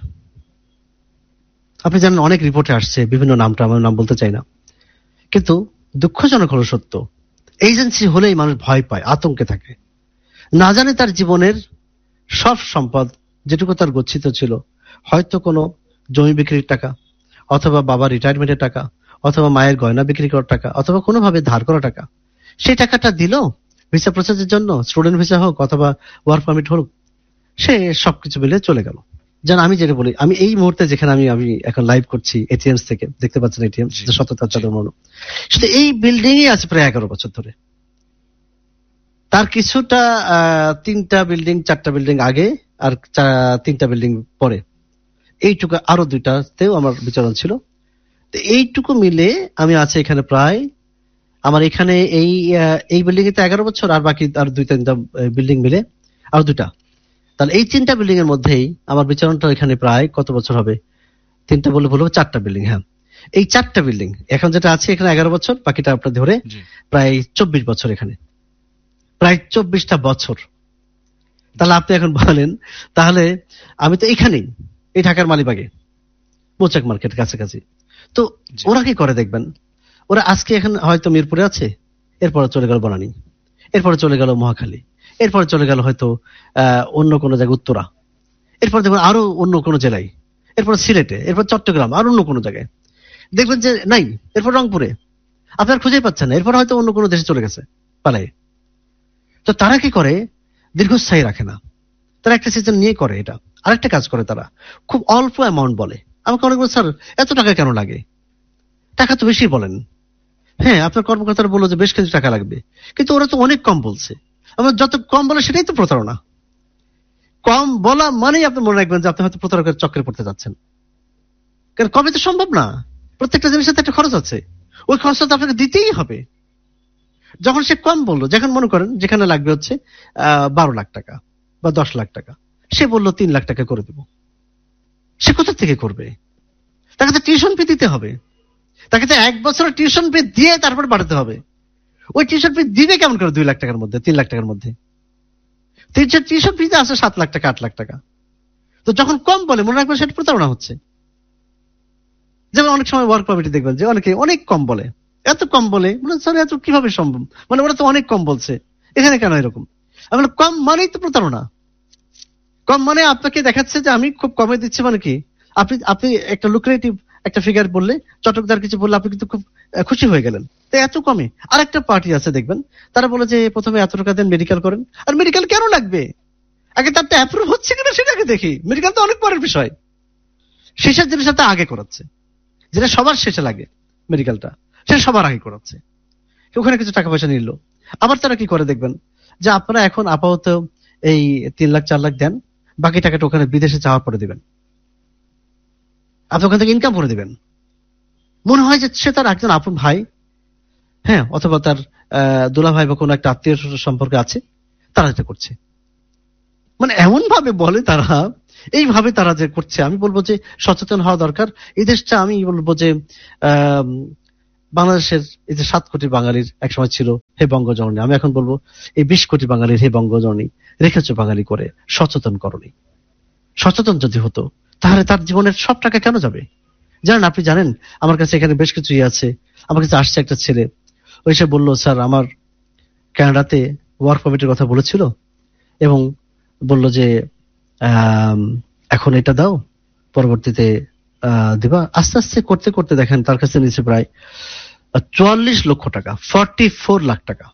আপনি জানেন অনেক রিপোর্টে আসছে, বিভিন্ন নামটা আমি নাম বলতে চাই না, কিন্তু দুঃখজনক হলো সত্য, এজেন্সি হলেই মানুষ ভয় পায়, আতঙ্কে থাকে। না জানে তার জীবনের সব সম্পদ যেটুকু তার গচ্ছিত ছিল, হয়তো কোনো জমি বিক্রির টাকা, অথবা বাবার রিটায়ারমেন্টের টাকা, অথবা মায়ের গয়না বিক্রি করার টাকা, অথবা কোনোভাবে ধার করা টাকা, সেই টাকাটা দিল ভিসা প্রসেসের জন্য, স্টুডেন্ট ভিসা হোক অথবা ওয়ার্ক পারমিট হোক, সে সবকিছু মিলে চলে গেল। যেন আমি যেটা বলি, আমি এই মুহূর্তে যেখানে আমি এখন লাইভ করছি এটিএমস থেকে, দেখতে পাচ্ছেন এটিএমস জি। সততার চাদর মোড়ানো, সেটা এই বিল্ডিং এ আছে প্রায় 11 বছর ধরে। তার কিছুটা 3টা বিল্ডিং 4টা বিল্ডিং আগে, আর 3টা বিল্ডিং পরে, এইটুকু আরো 2টাতেও আমার বিচরণ ছিল। তো এইটুকু মিলে আমি আছি এখানে প্রায়, আমার এখানে এই বিল্ডিং এ তো 11 বছর, আর বাকি আর 2-3টা বিল্ডিং মিলে আর 2টা, তাহলে এই 3টা বিল্ডিং এর মধ্যেই আমার বিচরণটা এখানে প্রায় কত বছর হবে? 3টা বলে বলবো 4টা বিল্ডিং। হ্যাঁ, এই 4টা বিল্ডিং এখন যেটা আছে এখানে 11 বছর, বাকিটা আপনার ধরে জি। প্রায় 24 বছর, এখানে প্রায় 24টা বছর। তাহলে আপনি এখন বলেন, তাহলে আমি তো এখানেই, এই ঢাকার মালিবাগে, মৌচাক মার্কেট কাছাকাছি। তো জি। ওরা কি করে দেখবেন, ওরা আজকে এখন হয়তো মিরপুরে আছে, এরপরে চলে গেল বনানী, এরপরে চলে গেল মহাখালী, এরপরে চলে গেল হয়তো অন্য কোনো জায়গায় উত্তরা, এরপর দেখবেন আরো অন্য কোনো জেলায়, এরপর সিলেটে, এরপর চট্টগ্রাম, আর অন্য কোনো জায়গায় দেখবেন যে নাই, এরপর রংপুরে, আপনার খুঁজেই পাচ্ছেন না, এরপর হয়তো অন্য কোনো দেশে চলে গেছে পালায়ে। তো তারা কি করে, দীর্ঘস্থায়ী রাখে না, তারা একটা সিজন নিয়ে করে। এটা আরেকটা কাজ করে, তারা খুব অল্প অ্যামাউন্ট বলে। আমাকে অনেক বলে, স্যার এত টাকা কেন লাগে? টাকা তো বেশি বলেন। হ্যাঁ, আপনার কর্মকর্তারা বললো যে বেশ কিছু টাকা লাগবে, কিন্তু ওরা তো অনেক কম বলছে। আমরা যত কম বলে সেটাই তো প্রতারণা। কম বলা মানেই আপনি মনে রাখবেন যে আপনি হয়তো প্রতারকের চক্রে পড়তে যাচ্ছেন। কারণ কমে তো সম্ভব না, প্রত্যেকটা জিনিসের তো একটা খরচ আছে, ওই খরচটা তো আপনাকে দিতেই হবে। যখন সে কম বললো, যখন মনে করেন যেখানে লাগবে হচ্ছে 12 লাখ টাকা বা 10 লাখ টাকা, সে বললো 3 লাখ টাকা করে দেব, সে কোথা থেকে করবে? তাকে তো টিউশন ফি দিতে হবে, তাকে তো 1 বছরের টিউশন ফি দিয়ে তারপর বাড়াতে হবে। ওই টিউশন ফি দিবে কেমন করে 2 লাখ টাকার মধ্যে, 3 লাখ টাকার মধ্যে? টিউশন ফিতে আছে 7 লাখ টাকা 8 লাখ টাকা। তো যখন কম বলে মনে রাখবেন সেটা প্রতারণা হচ্ছে। যেমন অনেক সময় ওয়ার্ক পারমিটে দেখবেন যে অনেকে অনেক কম বলে, এত কম বলে, মানে স্যার এত কিভাবে সম্ভব, মানে ওরা তো অনেক কম বলছে, এখানে কেন এরকম? আমি বলি, কম মানেই তো প্রতারণা। কম মানে আপনাকে দেখাচ্ছে যে আমি খুব কমে দিচ্ছি, মানে কি আপনি একটা লুক্রেটিভ একটা ফিগার বললে, চটকদার কিছু বললে, আপনি কিন্তু খুব খুশি হয়ে গেলেন, তো এত কমে। আর একটা পার্টি আছে দেখবেন, তারা বলে যে প্রথমে এত টাকা দেন, মেডিকেল করেন। আর মেডিকেল কেন লাগবে? আগে তারটা অ্যাপ্রুভ হচ্ছে কিনা সেটাকে দেখি, মেডিকেল তো অনেক পরের বিষয়। শেষের জিনিসটা আগে করাচ্ছে, যেটা সবার শেষে লাগে, মেডিকেলটা সেটা সবার আগে করাচ্ছে। ওখানে কিছু টাকা পয়সা নিল। আবার তারা কি করে দেখবেন, যে আপনারা এখন আপাতত এই 3 লাখ 4 লাখ দেন, বাকি টাকাটা ওখানে বিদেশে যাওয়ার পরে দিবেন, আপনি ওখান থেকে ইনকাম করে দিবেন। মনে হয় যে সে তার একজন আপন ভাই, হ্যাঁ, অথবা তার দুলাভাই বা কোনো একটা আত্মীয় সম্পর্কে আছে, তারা এটা করছে। মানে এমন ভাবে বলে তারা, এইভাবে তারা যে করছে, আমি বলবো যে সচেতন হওয়া দরকার। এই দেশটা আমি বলবো যে আহ বাংলাদেশের এই যে 7 কোটি বাঙালির একসময় ছিল হে বঙ্গজননী, আমি এখন বলবো এই 20 কোটি বাঙালির হে বঙ্গজননী রেখেছো বাঙালি করে, সচেতন করনি। সচেতন যদি হতো তাহলে তার জীবনের সব টাকা কেন যাবে? জানেন, আপনি জানেন আমার কাছে এখানে বেশ কিছু আছে। আমার কাছে আসছে একটা ছেলে, ওই সে বললো স্যার আমার কানাডাতে ওয়ার্ক পারমিটের কথা বলেছিল এবং বলল যে আম, এখন এটা দাও, পরবর্তীতে দিবা। আস্তে আস্তে করতে করতে দেখেন তার কাছে নিচে প্রায় 44 লক্ষ টাকা, 44 লাখ টাকা।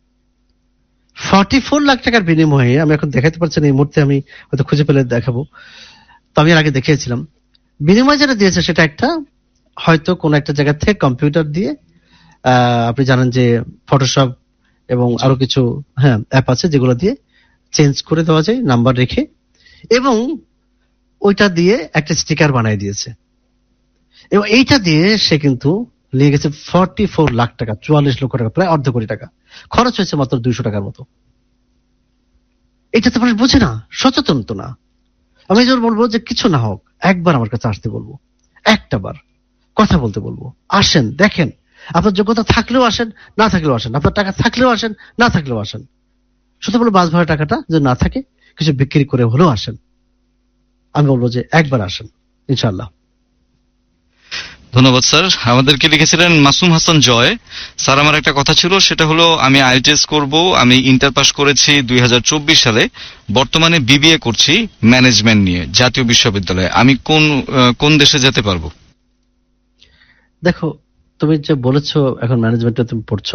44 লাখ টাকার বিনিময়ে, আমি এখন দেখাতে পারছি না এই মুহূর্তে, আমি হয়তো খুঁজে পেলে দেখাবো, তো আমি এর আগে দেখিয়েছিলাম। বিনিময় যেটা দিয়েছে সেটা একটা, হয়তো কোন একটা জায়গা থেকে কম্পিউটার দিয়ে, আপনি জানেন যে ফটোশপ এবং আরো কিছু হ্যাঁ অ্যাপ আছে যেগুলো দিয়ে চেঞ্জ করে দেওয়া যায় নাম্বার রেখে, এবং ওইটা দিয়ে একটা স্টিকার বানিয়ে দিয়েছে। এবং এইটা দিয়ে সে কিন্তু নিয়ে গেছে 44 লাখ টাকা, 44 লক্ষ টাকা, প্রায় অর্ধ কোটি টাকা। খরচ হয়েছে মাত্র 200 টাকার মতো। এটা তো মানুষ বোঝে না, সচেতন তো না। আমি যেন বলবো যে কিছু না হোক, একবার আমার কাছে আসতে বলবো, একটা বার কথা বলতে বলবো, আসেন দেখেন। আপনার যোগ্যতা থাকলেও আসেন, না থাকলেও আসেন। আপনার টাকা থাকলেও আসেন, না থাকলেও আসেন। শুধু বলবো বাস ভাড়া টাকাটা যদি না থাকে, কিছু বিক্রি করে হলেও আসেন। আমি বলবো যে একবার আসেন, ইনশাআল্লাহ। ধন্যবাদ স্যার। আমাদেরকে লিখেছিলেন মাসুম হাসান জয়। স্যার আমার একটা কথা ছিল, সেটা হলো আমি আইএলটিএস করব, আমি ইন্টার পাস করেছি 2024 সালে, বর্তমানে বিবিএ করছি ম্যানেজমেন্ট নিয়ে জাতীয় বিশ্ববিদ্যালয়ে। আমি কোন দেশে যেতে পারবো? দেখো, তুমি যে বলেছো এখন ম্যানেজমেন্টে তুমি পড়ছো,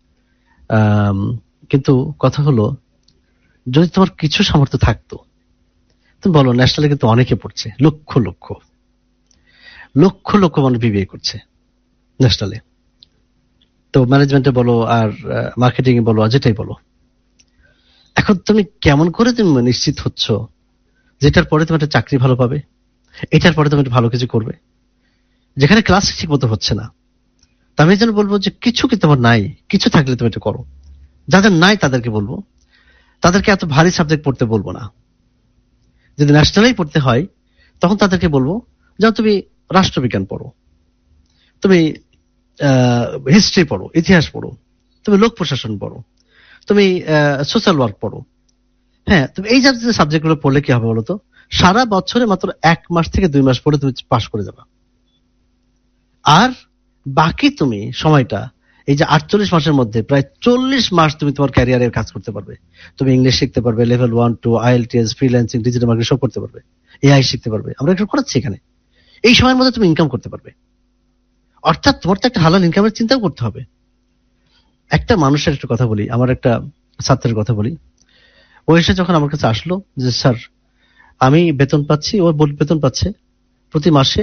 কিন্তু কথা হলো যদি তোমার কিছু সামর্থ্য থাকতো, তুমি বলো ন্যাশনালে কিন্তু অনেকে পড়ছে, লক্ষ লক্ষ লক্ষ লক্ষ মানুষ বিবিএ করছে ন্যাশনালে। তো ম্যানেজমেন্টে বলো আর মার্কেটিং এ বলো, যেটাই বলো, এখন তুমি কেমন করে তুমি নিশ্চিত হচ্ছ যেটার পরে তুমি একটা চাকরি ভালো পাবে, এটার পরে তুমি একটা ভালো কিছু করবে, যেখানে ক্লাস ঠিক মতো হচ্ছে না? তা আমি যেন বলবো যে কিছু কি তোমার নাই, কিছু থাকলে তুমি এটা করো। যাদের নাই তাদেরকে বলবো, তাদেরকে এত ভারী সাবজেক্ট পড়তে বলবো না। যদি ন্যাশনালেই পড়তে হয় তখন তাদেরকে বলবো যাও তুমি রাষ্ট্রবিজ্ঞান পড়ো, তুমি হিস্ট্রি পড়ো, ইতিহাস পড়ো, তুমি লোক প্রশাসন পড়ো, তুমি সোশ্যাল ওয়ার্ক পড়ো। হ্যাঁ, তুমি এই জাতীয় সাবজেক্ট গুলো পড়লে কি হবে বলতো, সারা বছরে মাত্র 1 মাস থেকে 2 মাস পড়ে তুমি পাশ করে যাবে। আর বাকি তুমি সময়টা, এই যে 48 মাসের মধ্যে প্রায় 40 মাস তুমি তোমার ক্যারিয়ারের কাজ করতে পারবে। তুমি ইংলিশ শিখতে পারবে, level 1 2 IELTS, freelancing, digital marketing সব করতে পারবে, এআই শিখতে পারবে। আমরা এটা করাচ্ছি এখানে। এই সময়ের মধ্যে তুমি ইনকাম করতে পারবে। অর্থাৎ তোমার তো একটা হালাল ইনকামের চিন্তাও করতে হবে। একটা মানুষের একটা কথা বলি, আমার একটা ছাত্রের কথা বলি। ও এসে যখন আমার কাছে আসলো যে স্যার আমি বেতন পাচ্ছি, ও বেতন পাচ্ছে প্রতি মাসে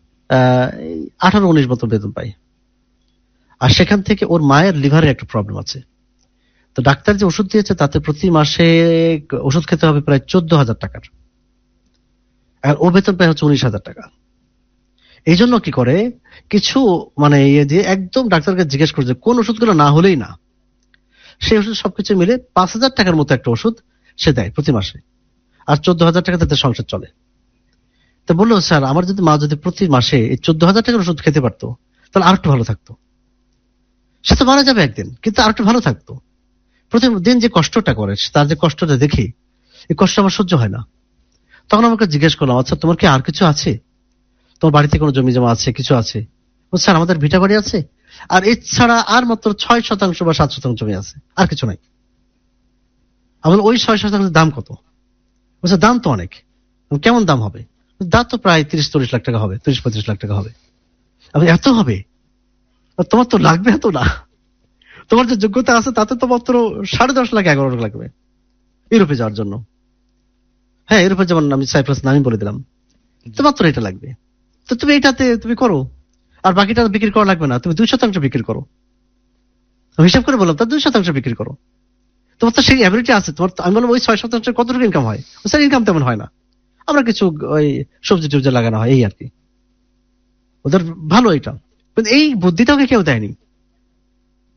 18-19 মতো বেতন পাই। আর সেখান থেকে ওর মায়ের লিভারের একটা প্রবলেম আছে। তো ডাক্তার যে ওষুধ দিয়েছে তাতে প্রতি মাসে ওষুধ খেতে হবে প্রায় 14,000 টাকার। আর ও বেতন পায় হচ্ছে 19,000 টাকা। এই জন্য কি করে, কিছু মানে ইয়ে দিয়ে একদম ডাক্তারকে জিজ্ঞেস করছে কোন ওষুধগুলো না হলেই না, সেই ওষুধ সবকিছু মিলে 5,000 টাকার মতো একটা ওষুধ সে দেয় প্রতি মাসে। আর 14,000 টাকা তাদের সংসার চলে। তো বললো স্যার আমার যদি মা যদি প্রতি মাসে এই 14,000 টাকার ওষুধ খেতে পারতো তাহলে আর একটু ভালো থাকতো। সে তো মারা যাবে একদিন, কিন্তু আর একটু ভালো থাকতো। প্রতিদিন যে কষ্টটা করে, তার যে কষ্টটা দেখি, এই কষ্ট আমার সহ্য হয় না। তখন আমাকে জিজ্ঞেস করলাম আচ্ছা তোমার কি আর কিছু আছে, তোমার বাড়িতে কোনো জমি জমা আছে, কিছু আছে? ও স্যার আমাদের ভিটা বাড়ি আছে, আর এছাড়া আর মাত্র 6% বা 7% জমি আছে, আর কিছু নাই। আমার ওই 6% দাম কত? বলছে দাম তো অনেক। কেমন দাম হবে? দাম তো প্রায় 30-40 লাখ টাকা হবে, 30-35 লাখ টাকা হবে। আমি এত হবে? তোমার তো লাগবে এত না, তোমার যে যোগ্যতা আছে তাতে তো মাত্র 10.5 লাখ 11 লাখ লাগবে ইউরোপে যাওয়ার জন্য। হ্যাঁ, ইউরোপে যেমন আমি সাইপ্রাস নামই বলে দিলাম, তো মাত্র এটা লাগবে। তো তুমি এটাতে তুমি করো, আর বাকিটা বিক্রি করা লাগবে না, তুমি 2% বিক্রি করো। আমি হিসাব করে বললাম তার 2% বিক্রি করো। তোমার তো সেই অ্যাবিলিটি আছে। তোমার আমি বললাম ওই 6% কতটুকু ইনকাম হয়? স্যার ইনকাম তেমন হয় না, আমরা কিছু ওই সবজি টবজি লাগানো হয় এই আর কি। ওদের ভালো এটা, কিন্তু এই বুদ্ধিটা ওকে কেউ দেয়নি।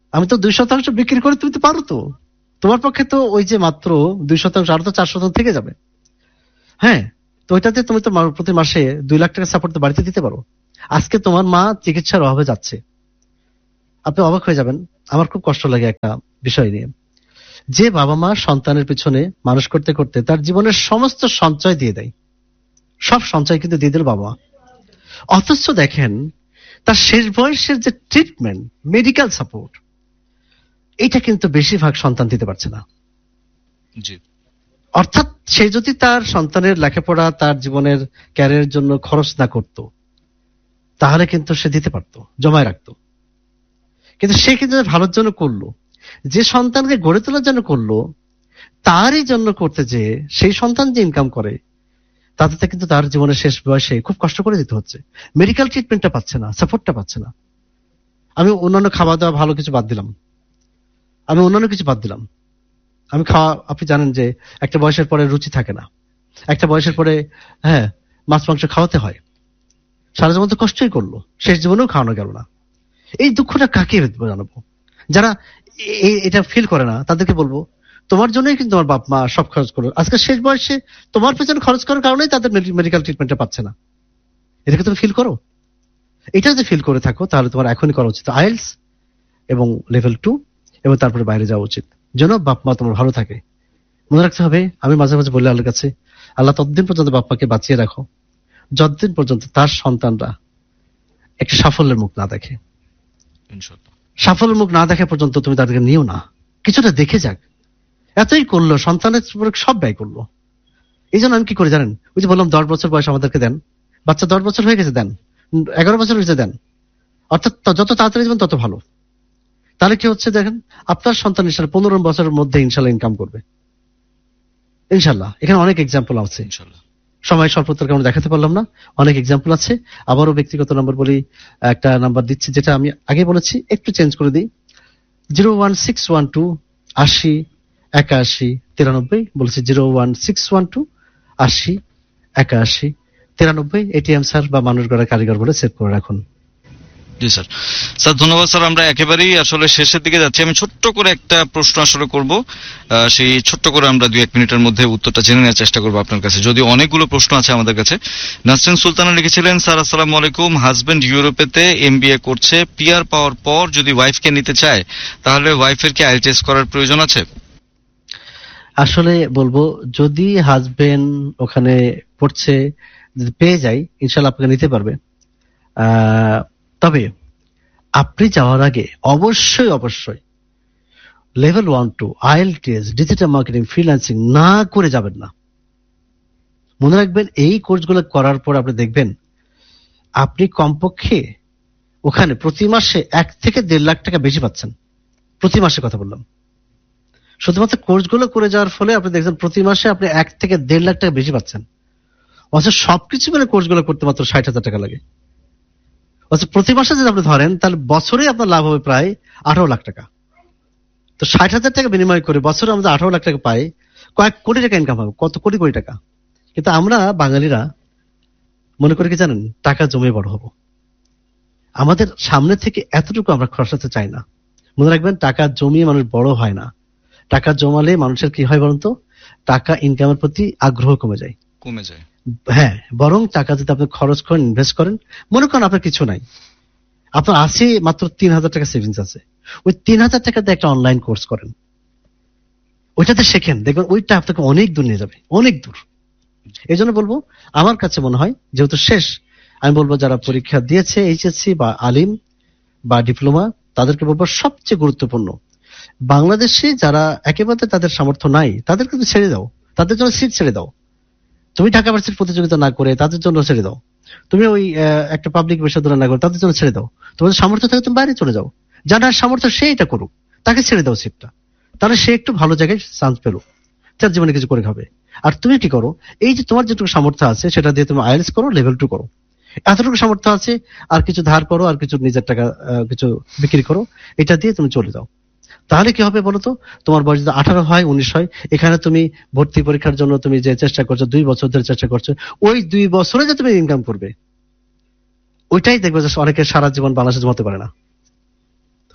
আমি তো 2% বিক্রি করে তুমি তো পারো তো, তোমার পক্ষে তো ওই যে মাত্র 2%, আরো তো 4% থেকে যাবে। হ্যাঁ, তো ওইটাতে তুমি তো প্রতি মাসে 2 লাখ টাকা সাপোর্ট তো বাড়িতে দিতে পারো। আজকে তোমার মা চিকিৎসার অভাবে যাচ্ছে, আপনি অবাক হয়ে যাবেন। আমার খুব কষ্ট লাগে একটা বিষয় নিয়ে, যে বাবা মা সন্তানের পিছনে মানুষ করতে করতে তার জীবনের সমস্ত সঞ্চয় দিয়ে দেয়, সব সঞ্চয় কিন্তু দিয়ে দিল বাবা মা। অথচ দেখেন তার শেষ বয়সের যে ট্রিটমেন্ট, মেডিকেল সাপোর্ট, এটা কিন্তু বেশিরভাগ সন্তান দিতে পারছে না। জি। অর্থাৎ সে যদি তার সন্তানের লেখাপড়া, তার জীবনের ক্যারিয়ারের জন্য খরচ না করত, তাহলে কিন্তু সে দিতে পারত, জমায় রাখতো। কিন্তু সে কিন্তু ভালোর জন্য করলো, যে সন্তানকে গড়ে তোলার জন্য করলো, তারই জন্য করতে যে সেই সন্তান যে ইনকাম করে, তাতে কিন্তু তার জীবনের শেষ বয়সে খুব কষ্ট করে দিতে হচ্ছে। মেডিকেল ট্রিটমেন্টটা পাচ্ছে না, সাপোর্টটা পাচ্ছে না। আমি অন্যান্য খাওয়া দাওয়া ভালো কিছু বাদ দিলাম, আমি খাওয়া, আপনি জানেন যে একটা বয়সের পরে রুচি থাকে না, একটা বয়সের পরে হ্যাঁ মাছ মাংস খাওয়াতে হয়। সারা জীবন তো কষ্টই করলো, শেষ জীবনেও খাওয়ানো গেল না। এই দুঃখটা কাকে জানাবো? যারা এটা ফিল করে না তাদেরকে বলবো, তোমার জন্যই কিন্তু তোমার বাপ মা সব খরচ করলো, আজকে শেষ বয়সে তোমার পেছনে খরচ করার কারণেই তাদের মেডিকেল ট্রিটমেন্টটা পাচ্ছে না। এটাকে তুমি ফিল করো। এটা যদি ফিল করে থাকো তাহলে তোমার এখনই করা উচিত আইএলটিএস এবং লেভেল 2, এবং তারপরে বাইরে যাওয়া উচিত, যেন বাপ মা তোমার ভালো থাকে। মনে রাখতে হবে, আমি মাঝে মাঝে বলি আল্লাহর কাছে, আল্লাহ ততদিন পর্যন্ত বাপ মাকে বাঁচিয়ে রাখো যতদিন পর্যন্ত তার সন্তানরা একটা সাফল্যের মুখ না দেখে। ইনশাআল্লাহ। সাফল্যের মুখ না দেখা পর্যন্ত তুমি তাদেরকে নিও না, কিছুটা দেখে যাক। এতই করলো, সন্তানের উপরে সব ব্যয় করলো। এই জন্য আমি কি করি জানেন, ওই যে বললাম 10 বছর বয়স আমাদেরকে দেন, বাচ্চা 10 বছর হয়ে গেছে দেন, 11 বছর হয়েছে দেন, অর্থাৎ যত তাড়াতাড়ি যাবেন তত ভালো। তাহলে কি হচ্ছে দেখেন, আপনার সন্তান ইনশাল্লাহ 15 বছরের মধ্যে ইনশাল্লাহ ইনকাম করবে, ইনশাল্লাহ। এখানে অনেক এক্সাম্পল আছে, ইনশাআল্লাহ। সময় স্বল্পতার কারণে দেখাতে পারলাম না, অনেক এক্সাম্পল আছে। আবারও ব্যক্তিগত নাম্বার বলি, একটা নাম্বার দিচ্ছি যেটা আমি আগে বলেছি, একটু চেঞ্জ করে দিই। 01612 80 81 93, বলেছি 01612 80 81 93। এটিএম স্যার বা মানুষ গড়া কারিগর বলে সেভ করে রাখুন। জি স্যার। স্যার ধন্যবাদ স্যার, আমরা একেবারেই আসলে শেষের দিকে যাচ্ছি। আমি ছোট্ট করে একটা প্রশ্ন আসলে করব, সেই ছোট্ট করে আমরা 2-1 মিনিটের মধ্যে উত্তরটা জেনে নেওয়ার চেষ্টা করবো আপনার কাছে, যদি অনেকগুলো প্রশ্ন আছে আমাদের কাছে। নাসরিন সুলতানা লিখেছিলেন, স্যার আসসালামু আলাইকুম, হাজবেন্ড ইউরোপেতে এমবিএ করছে, পিআর পাওয়ার পর যদি ওয়াইফকে নিতে চায় তাহলে ওয়াইফের কি আইএলটিএস করার প্রয়োজন আছে? আসলে বলবো, যদি হাজবেন্ড ওখানে পড়ছে, যদি পেয়ে যায় ইনশাল্লাহ আপনাকে নিতে পারবে। তবে আপনি যাওয়ার আগে অবশ্যই level 1-2 IELTS, digital marketing, freelancing না করে যাবেন না। মনে রাখবেন, এই কোর্সগুলো করার পর আপনি দেখবেন আপনি কমপক্ষে ওখানে প্রতি মাসে 1 থেকে 1.5 লাখ টাকা বেশি পাচ্ছেন। প্রতি মাসে কথা বললাম, শুধুমাত্র কোর্সগুলো করে যাওয়ার ফলে আপনি দেখছেন প্রতি মাসে আপনি 1 থেকে 1.5 লাখ টাকা বেশি পাচ্ছেন। অথচ সবকিছু মিলে কোর্সগুলো করতে মাত্র 60,000 টাকা লাগে। অথচ প্রতি মাসে যদি আপনি ধরেন তাহলে বছরে আপনার লাভ হবে প্রায় 18 লাখ টাকা। তো 60,000 টাকা বিনিময় করে বছরে আমরা 18 লাখ টাকা পাই, কয়েক কোটি টাকা ইনকাম হবে, কত কোটি কোটি টাকা। কিন্তু আমরা বাঙালিরা মনে করি কি জানেন, টাকা জমে বড় হব। আমাদের সামনে থেকে এতটুকু আমরা খরচাতে চাই না। মনে রাখবেন, টাকা জমিয়ে মানুষ বড় হয় না। টাকা জমালে মানুষের কি হয় বলুন তো, টাকা ইনকামের প্রতি আগ্রহ কমে যায়। হ্যাঁ, বরং টাকা যদি আপনি খরচ করেন, ইনভেস্ট করেন, মনে করেন আপনার কিছু নাই, আপনার আছে মাত্র 3,000 টাকা সেভিংস আছে, ওই 3,000 টাকা দিয়ে একটা অনলাইন কোর্স করেন, ওইটাতে শেখেন, দেখবেন ওইটা আপনাকে অনেক দূর নিয়ে যাবে, অনেক দূর। এই জন্য বলবো, আমার কাছে মনে হয় যেহেতু শেষ, আমি বলবো যারা পরীক্ষা দিয়েছে এইচএসসি বা আলিম বা ডিপ্লোমা, তাদেরকে বলবো সবচেয়ে গুরুত্বপূর্ণ, বাংলাদেশে যারা একেবারে তাদের সামর্থ্য নাই তাদের কিন্তু ছেড়ে দাও, তাদের জন্য সিট ছেড়ে দাও। তুমি ঢাকা ভার্সিটির প্রতিযোগিতা না করে তাদের জন্য ছেড়ে দাও, তুমি ওই একটা পাবলিক বিশ্ববিদ্যালয় না করে তাদের জন্য ছেড়ে দাও। তোমাদের সামর্থ্য থাকে তুমি বাইরে চলে যাও, যার সামর্থ্য সে এটা করুক, তাকে ছেড়ে দাও সিটটা, তাহলে সে একটু ভালো জায়গায় চান্স পেল, তার জীবনে কিছু করে খাবে। আর তুমি কি করো, এই যে তোমার যেটুকু সামর্থ্য আছে সেটা দিয়ে তুমি আইএলটিএস করো, লেভেল 2 করো, এতটুকু সামর্থ্য আছে, আর কিছু ধার করো, আর কিছু নিজের টাকা কিছু বিক্রি করো, এটা দিয়ে তুমি চলে যাও। তাহলে কি হবে বলতো, তোমার বয়স যদি 18 হয় 19 হয়, এখানে তুমি ভর্তি পরীক্ষার জন্য তুমি যে চেষ্টা করছো, 2 বছর ধরে চেষ্টা করছো, ওই 2 বছরে যে তুমি ইনকাম করবে, ওইটাই দেখবে যে অনেকে সারা জীবন বাংলাদেশে জমাতে পারে না।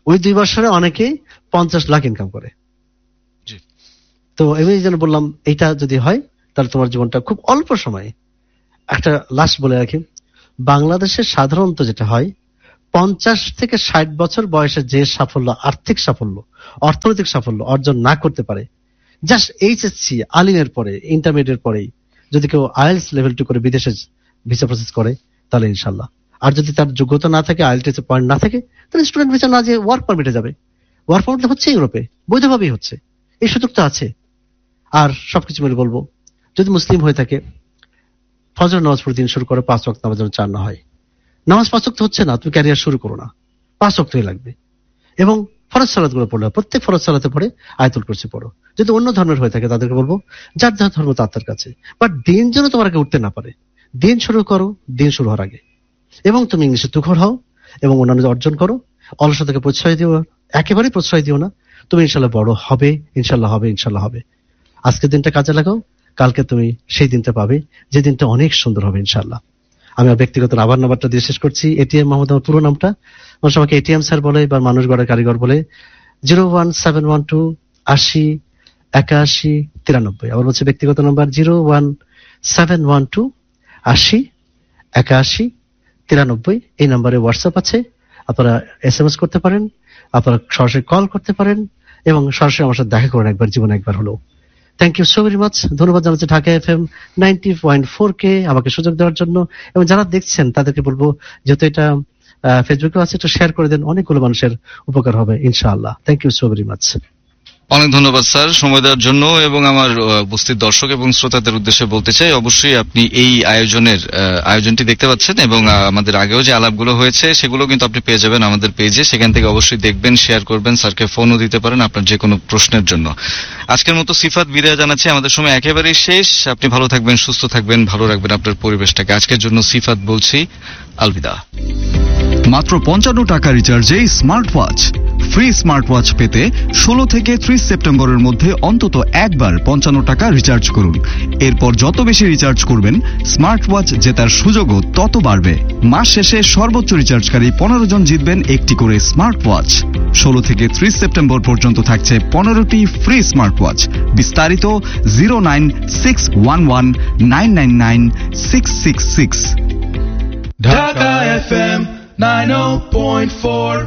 ওই 2 বছরে অনেকেই 50 লাখ ইনকাম করে। জি। তো আমি যেন বললাম এটা যদি হয় তাহলে তোমার জীবনটা খুব অল্প সময়ে। একটা লাস্ট বলে রাখি, বাংলাদেশে সাধারণত যেটা হয় 50 থেকে 60 বছর বয়সে যে সাফল্য, আর্থিক সাফল্য, অর্থনৈতিক সাফল্য অর্জন না করতে পারে, জাস্ট এইচএসসি আলিমের পরে, ইন্টারমিডিয়েট পরেই যদি কেউ আইএলটিএস লেভেল 2 করে বিদেশে ভিসা প্রসেস করে তাহলে ইনশাল্লাহ। আর যদি তার যোগ্যতা না থাকে, আইএলটিএস পয়েন্ট না থাকে, তাহলে স্টুডেন্ট ভিসা না যে ওয়ার্ক পারমিটে যাবে। ওয়ার্ক পারমিট হচ্ছে ইউরোপে, বৈধভাবেই হচ্ছে, এই সুযোগ তো আছে। আর সবকিছু মিলে বলবো, যদি মুসলিম হয়ে থাকে ফজর নামাজ প্রতিদিন শুরু করে 5 ওয়াক্ত নামাজ যেন 4 না হয়। নামাজ 5 ওয়াক্ত হচ্ছে না, তুমি ক্যারিয়ার শুরু করো না, 5 ওয়াক্তই লাগবে। এবং ফরজ সালাত গুলো পড়লে, প্রত্যেক ফরজ সালাতে পড়ে আয়াতুল কুরসি পড়ো। যদি অন্য ধর্মের হয়ে থাকে তাদেরকে বলবো যার যার ধর্ম তার কাছে, বাট দিন যেন তোমার আগে উঠতে না পারে। দিন শুরু করো দিন শুরু হওয়ার আগে, এবং তুমি ইংলিশে তুখর হও এবং অন্যান্য অর্জন করো। অলসতাকে প্রশ্রয় দিও, একেবারেই প্রশ্রয় দিও না। তুমি ইনশাল্লাহ বড় হবে, ইনশাল্লাহ হবে, ইনশাল্লাহ হবে। আজকের দিনটা কাজে লাগাও, কালকে তুমি সেই দিনটা পাবে যে দিনটা অনেক সুন্দর হবে ইনশাল্লাহ। আমি আমার ব্যক্তিগত আবার নাম্বারটা দিয়ে শেষ করছি। এটিএম মাহমুদ আমার পুরো নামটা, মানুষ আমাকে এটিএম স্যার বলে বা মানুষ গড়ের কারিগর বলে। 01712 80 81 93। আবার বলছে ব্যক্তিগত নাম্বার 01712 80 81 93। এই নাম্বারে হোয়াটসঅ্যাপ আছে, আপনারা SMS করতে পারেন, আপনারা সরাসরি কল করতে পারেন এবং সরাসরি আমার সাথে দেখা করেন একবার, জীবনে একবার হলো। Thank you so very much. ধন্যবাদ জানাচ্ছি ঢাকা FM 90.4 কে আমাকে সুযোগ দেওয়ার জন্য। এবং যারা দেখছেন তাদেরকে বলবো, যেহেতু এটা ফেসবুকেও আছে, একটু শেয়ার করে দেন, অনেকগুলো মানুষের উপকার হবে ইনশাআল্লাহ। Thank you so very much. অনেক ধন্যবাদ স্যার সময় দেওয়ার জন্য। এবং আমার উপস্থিত দর্শক এবং শ্রোতাদের উদ্দেশ্যে বলতে চাই, অবশ্যই আপনি এই আয়োজনটি দেখতে পাচ্ছেন এবং আমাদের আগেও যে আলাপগুলো হয়েছে সেগুলো কিন্তু আপনি পেয়ে যাবেন আমাদের পেজে। সেখান থেকে অবশ্যই দেখবেন, শেয়ার করবেন, স্যারকে ফোনও দিতে পারেন আপনার যে কোনো প্রশ্নের জন্য। আজকের মতো সিফাত বিদায় জানাচ্ছি, আমাদের সময় একেবারেই শেষ। আপনি ভালো থাকবেন, সুস্থ থাকবেন, ভালো রাখবেন আপনার পরিবেশটাকে। আজকের জন্য সিফাত বলছি আলবিদা। মাত্র 55 টাকা রিচার্জে smart watch. Free smart watch পেতে 16 থেকে 30 সেপ্টেম্বরের মধ্যে অন্তত একবার 55 টাকা রিচার্জ করুন। এরপর যত বেশি রিচার্জ করবেন স্মার্ট ওয়াচ জেতার সুযোগও তত বাড়বে। মাস শেষে সর্বোচ্চ রিচার্জকারী 15 জন জিতবেন একটি করে স্মার্ট ওয়াচ। 16 থেকে 30 সেপ্টেম্বর পর্যন্ত থাকছে 15টি ফ্রি স্মার্ট ওয়াচ। বিস্তারিত 09611999666। ঢাকা FM 90.4।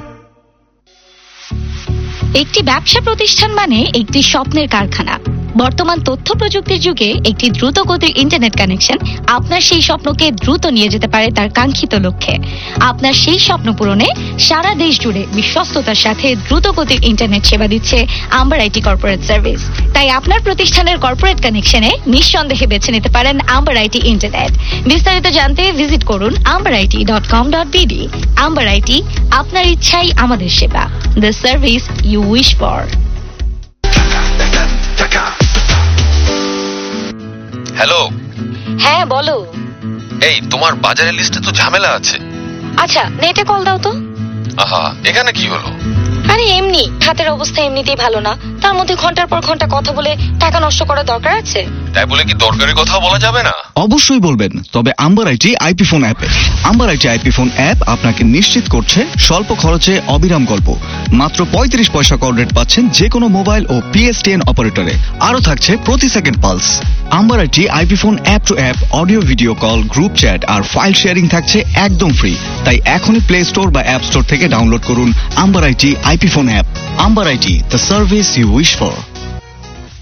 একটি ব্যবসা প্রতিষ্ঠান মানে একটি স্বপ্নের কারখানা। বর্তমান তথ্য প্রযুক্তির যুগে একটি দ্রুত গতির ইন্টারনেট কানেকশন আপনার সেই স্বপ্নকে দ্রুত নিয়ে যেতে পারে তার কাঙ্ক্ষিত লক্ষ্যে। আপনার সেই স্বপ্ন পূরণে সারা দেশ জুড়ে বিশ্বস্ততার সাথে দ্রুত গতির ইন্টারনেট সেবা দিচ্ছে আম্বার আইটি কর্পোরেট সার্ভিস। তাই আপনার প্রতিষ্ঠানের কর্পোরেট কানেকশনে নিঃসন্দেহে বেছে নিতে পারেন আম্বার আইটি ইন্টারনেট। বিস্তারিত জানতে ভিজিট করুন ambarit.com.bd। আম্বার আইটি, আপনার ইচ্ছাই আমাদের সেবা। The service you wish for. Hello. হ্যাঁ বলো। এই তোমার বাজারের লিস্টে তো ঝামেলা আছে। আচ্ছা নেটে কল দাও তো। আহা, এখানে কি হলো? আরে এমনি, হাতের অবস্থা এমনিতেই ভালো না, তার মধ্যে ঘন্টার পর ঘন্টা কথা বলে টাকা নষ্ট করার দরকার আছে? তাই বলে কি দরকারি কথা বলা যাবে না? অবশ্যই বলবেন, তবে আম্বার আইটি আইপি ফোন অ্যাপে। Amber IT IP phone app আপনাকে নিশ্চিত করছে স্বল্প খরচে অবিরাম গল্প। মাত্র 35 পয়সা কল রেট পাচ্ছেন যে কোনো মোবাইল ও PSTN অপারেটরে। আরও থাকছে প্রতি second pulse. Amber IT IP phone app two app audio, video call, group chat R file sharing থাকছে একদম ফ্রি। তাই এখনই প্লে স্টোর বা অ্যাপ স্টোর থেকে ডাউনলোড করুন amber IT IP phone app. Amber IT, the service you wish for.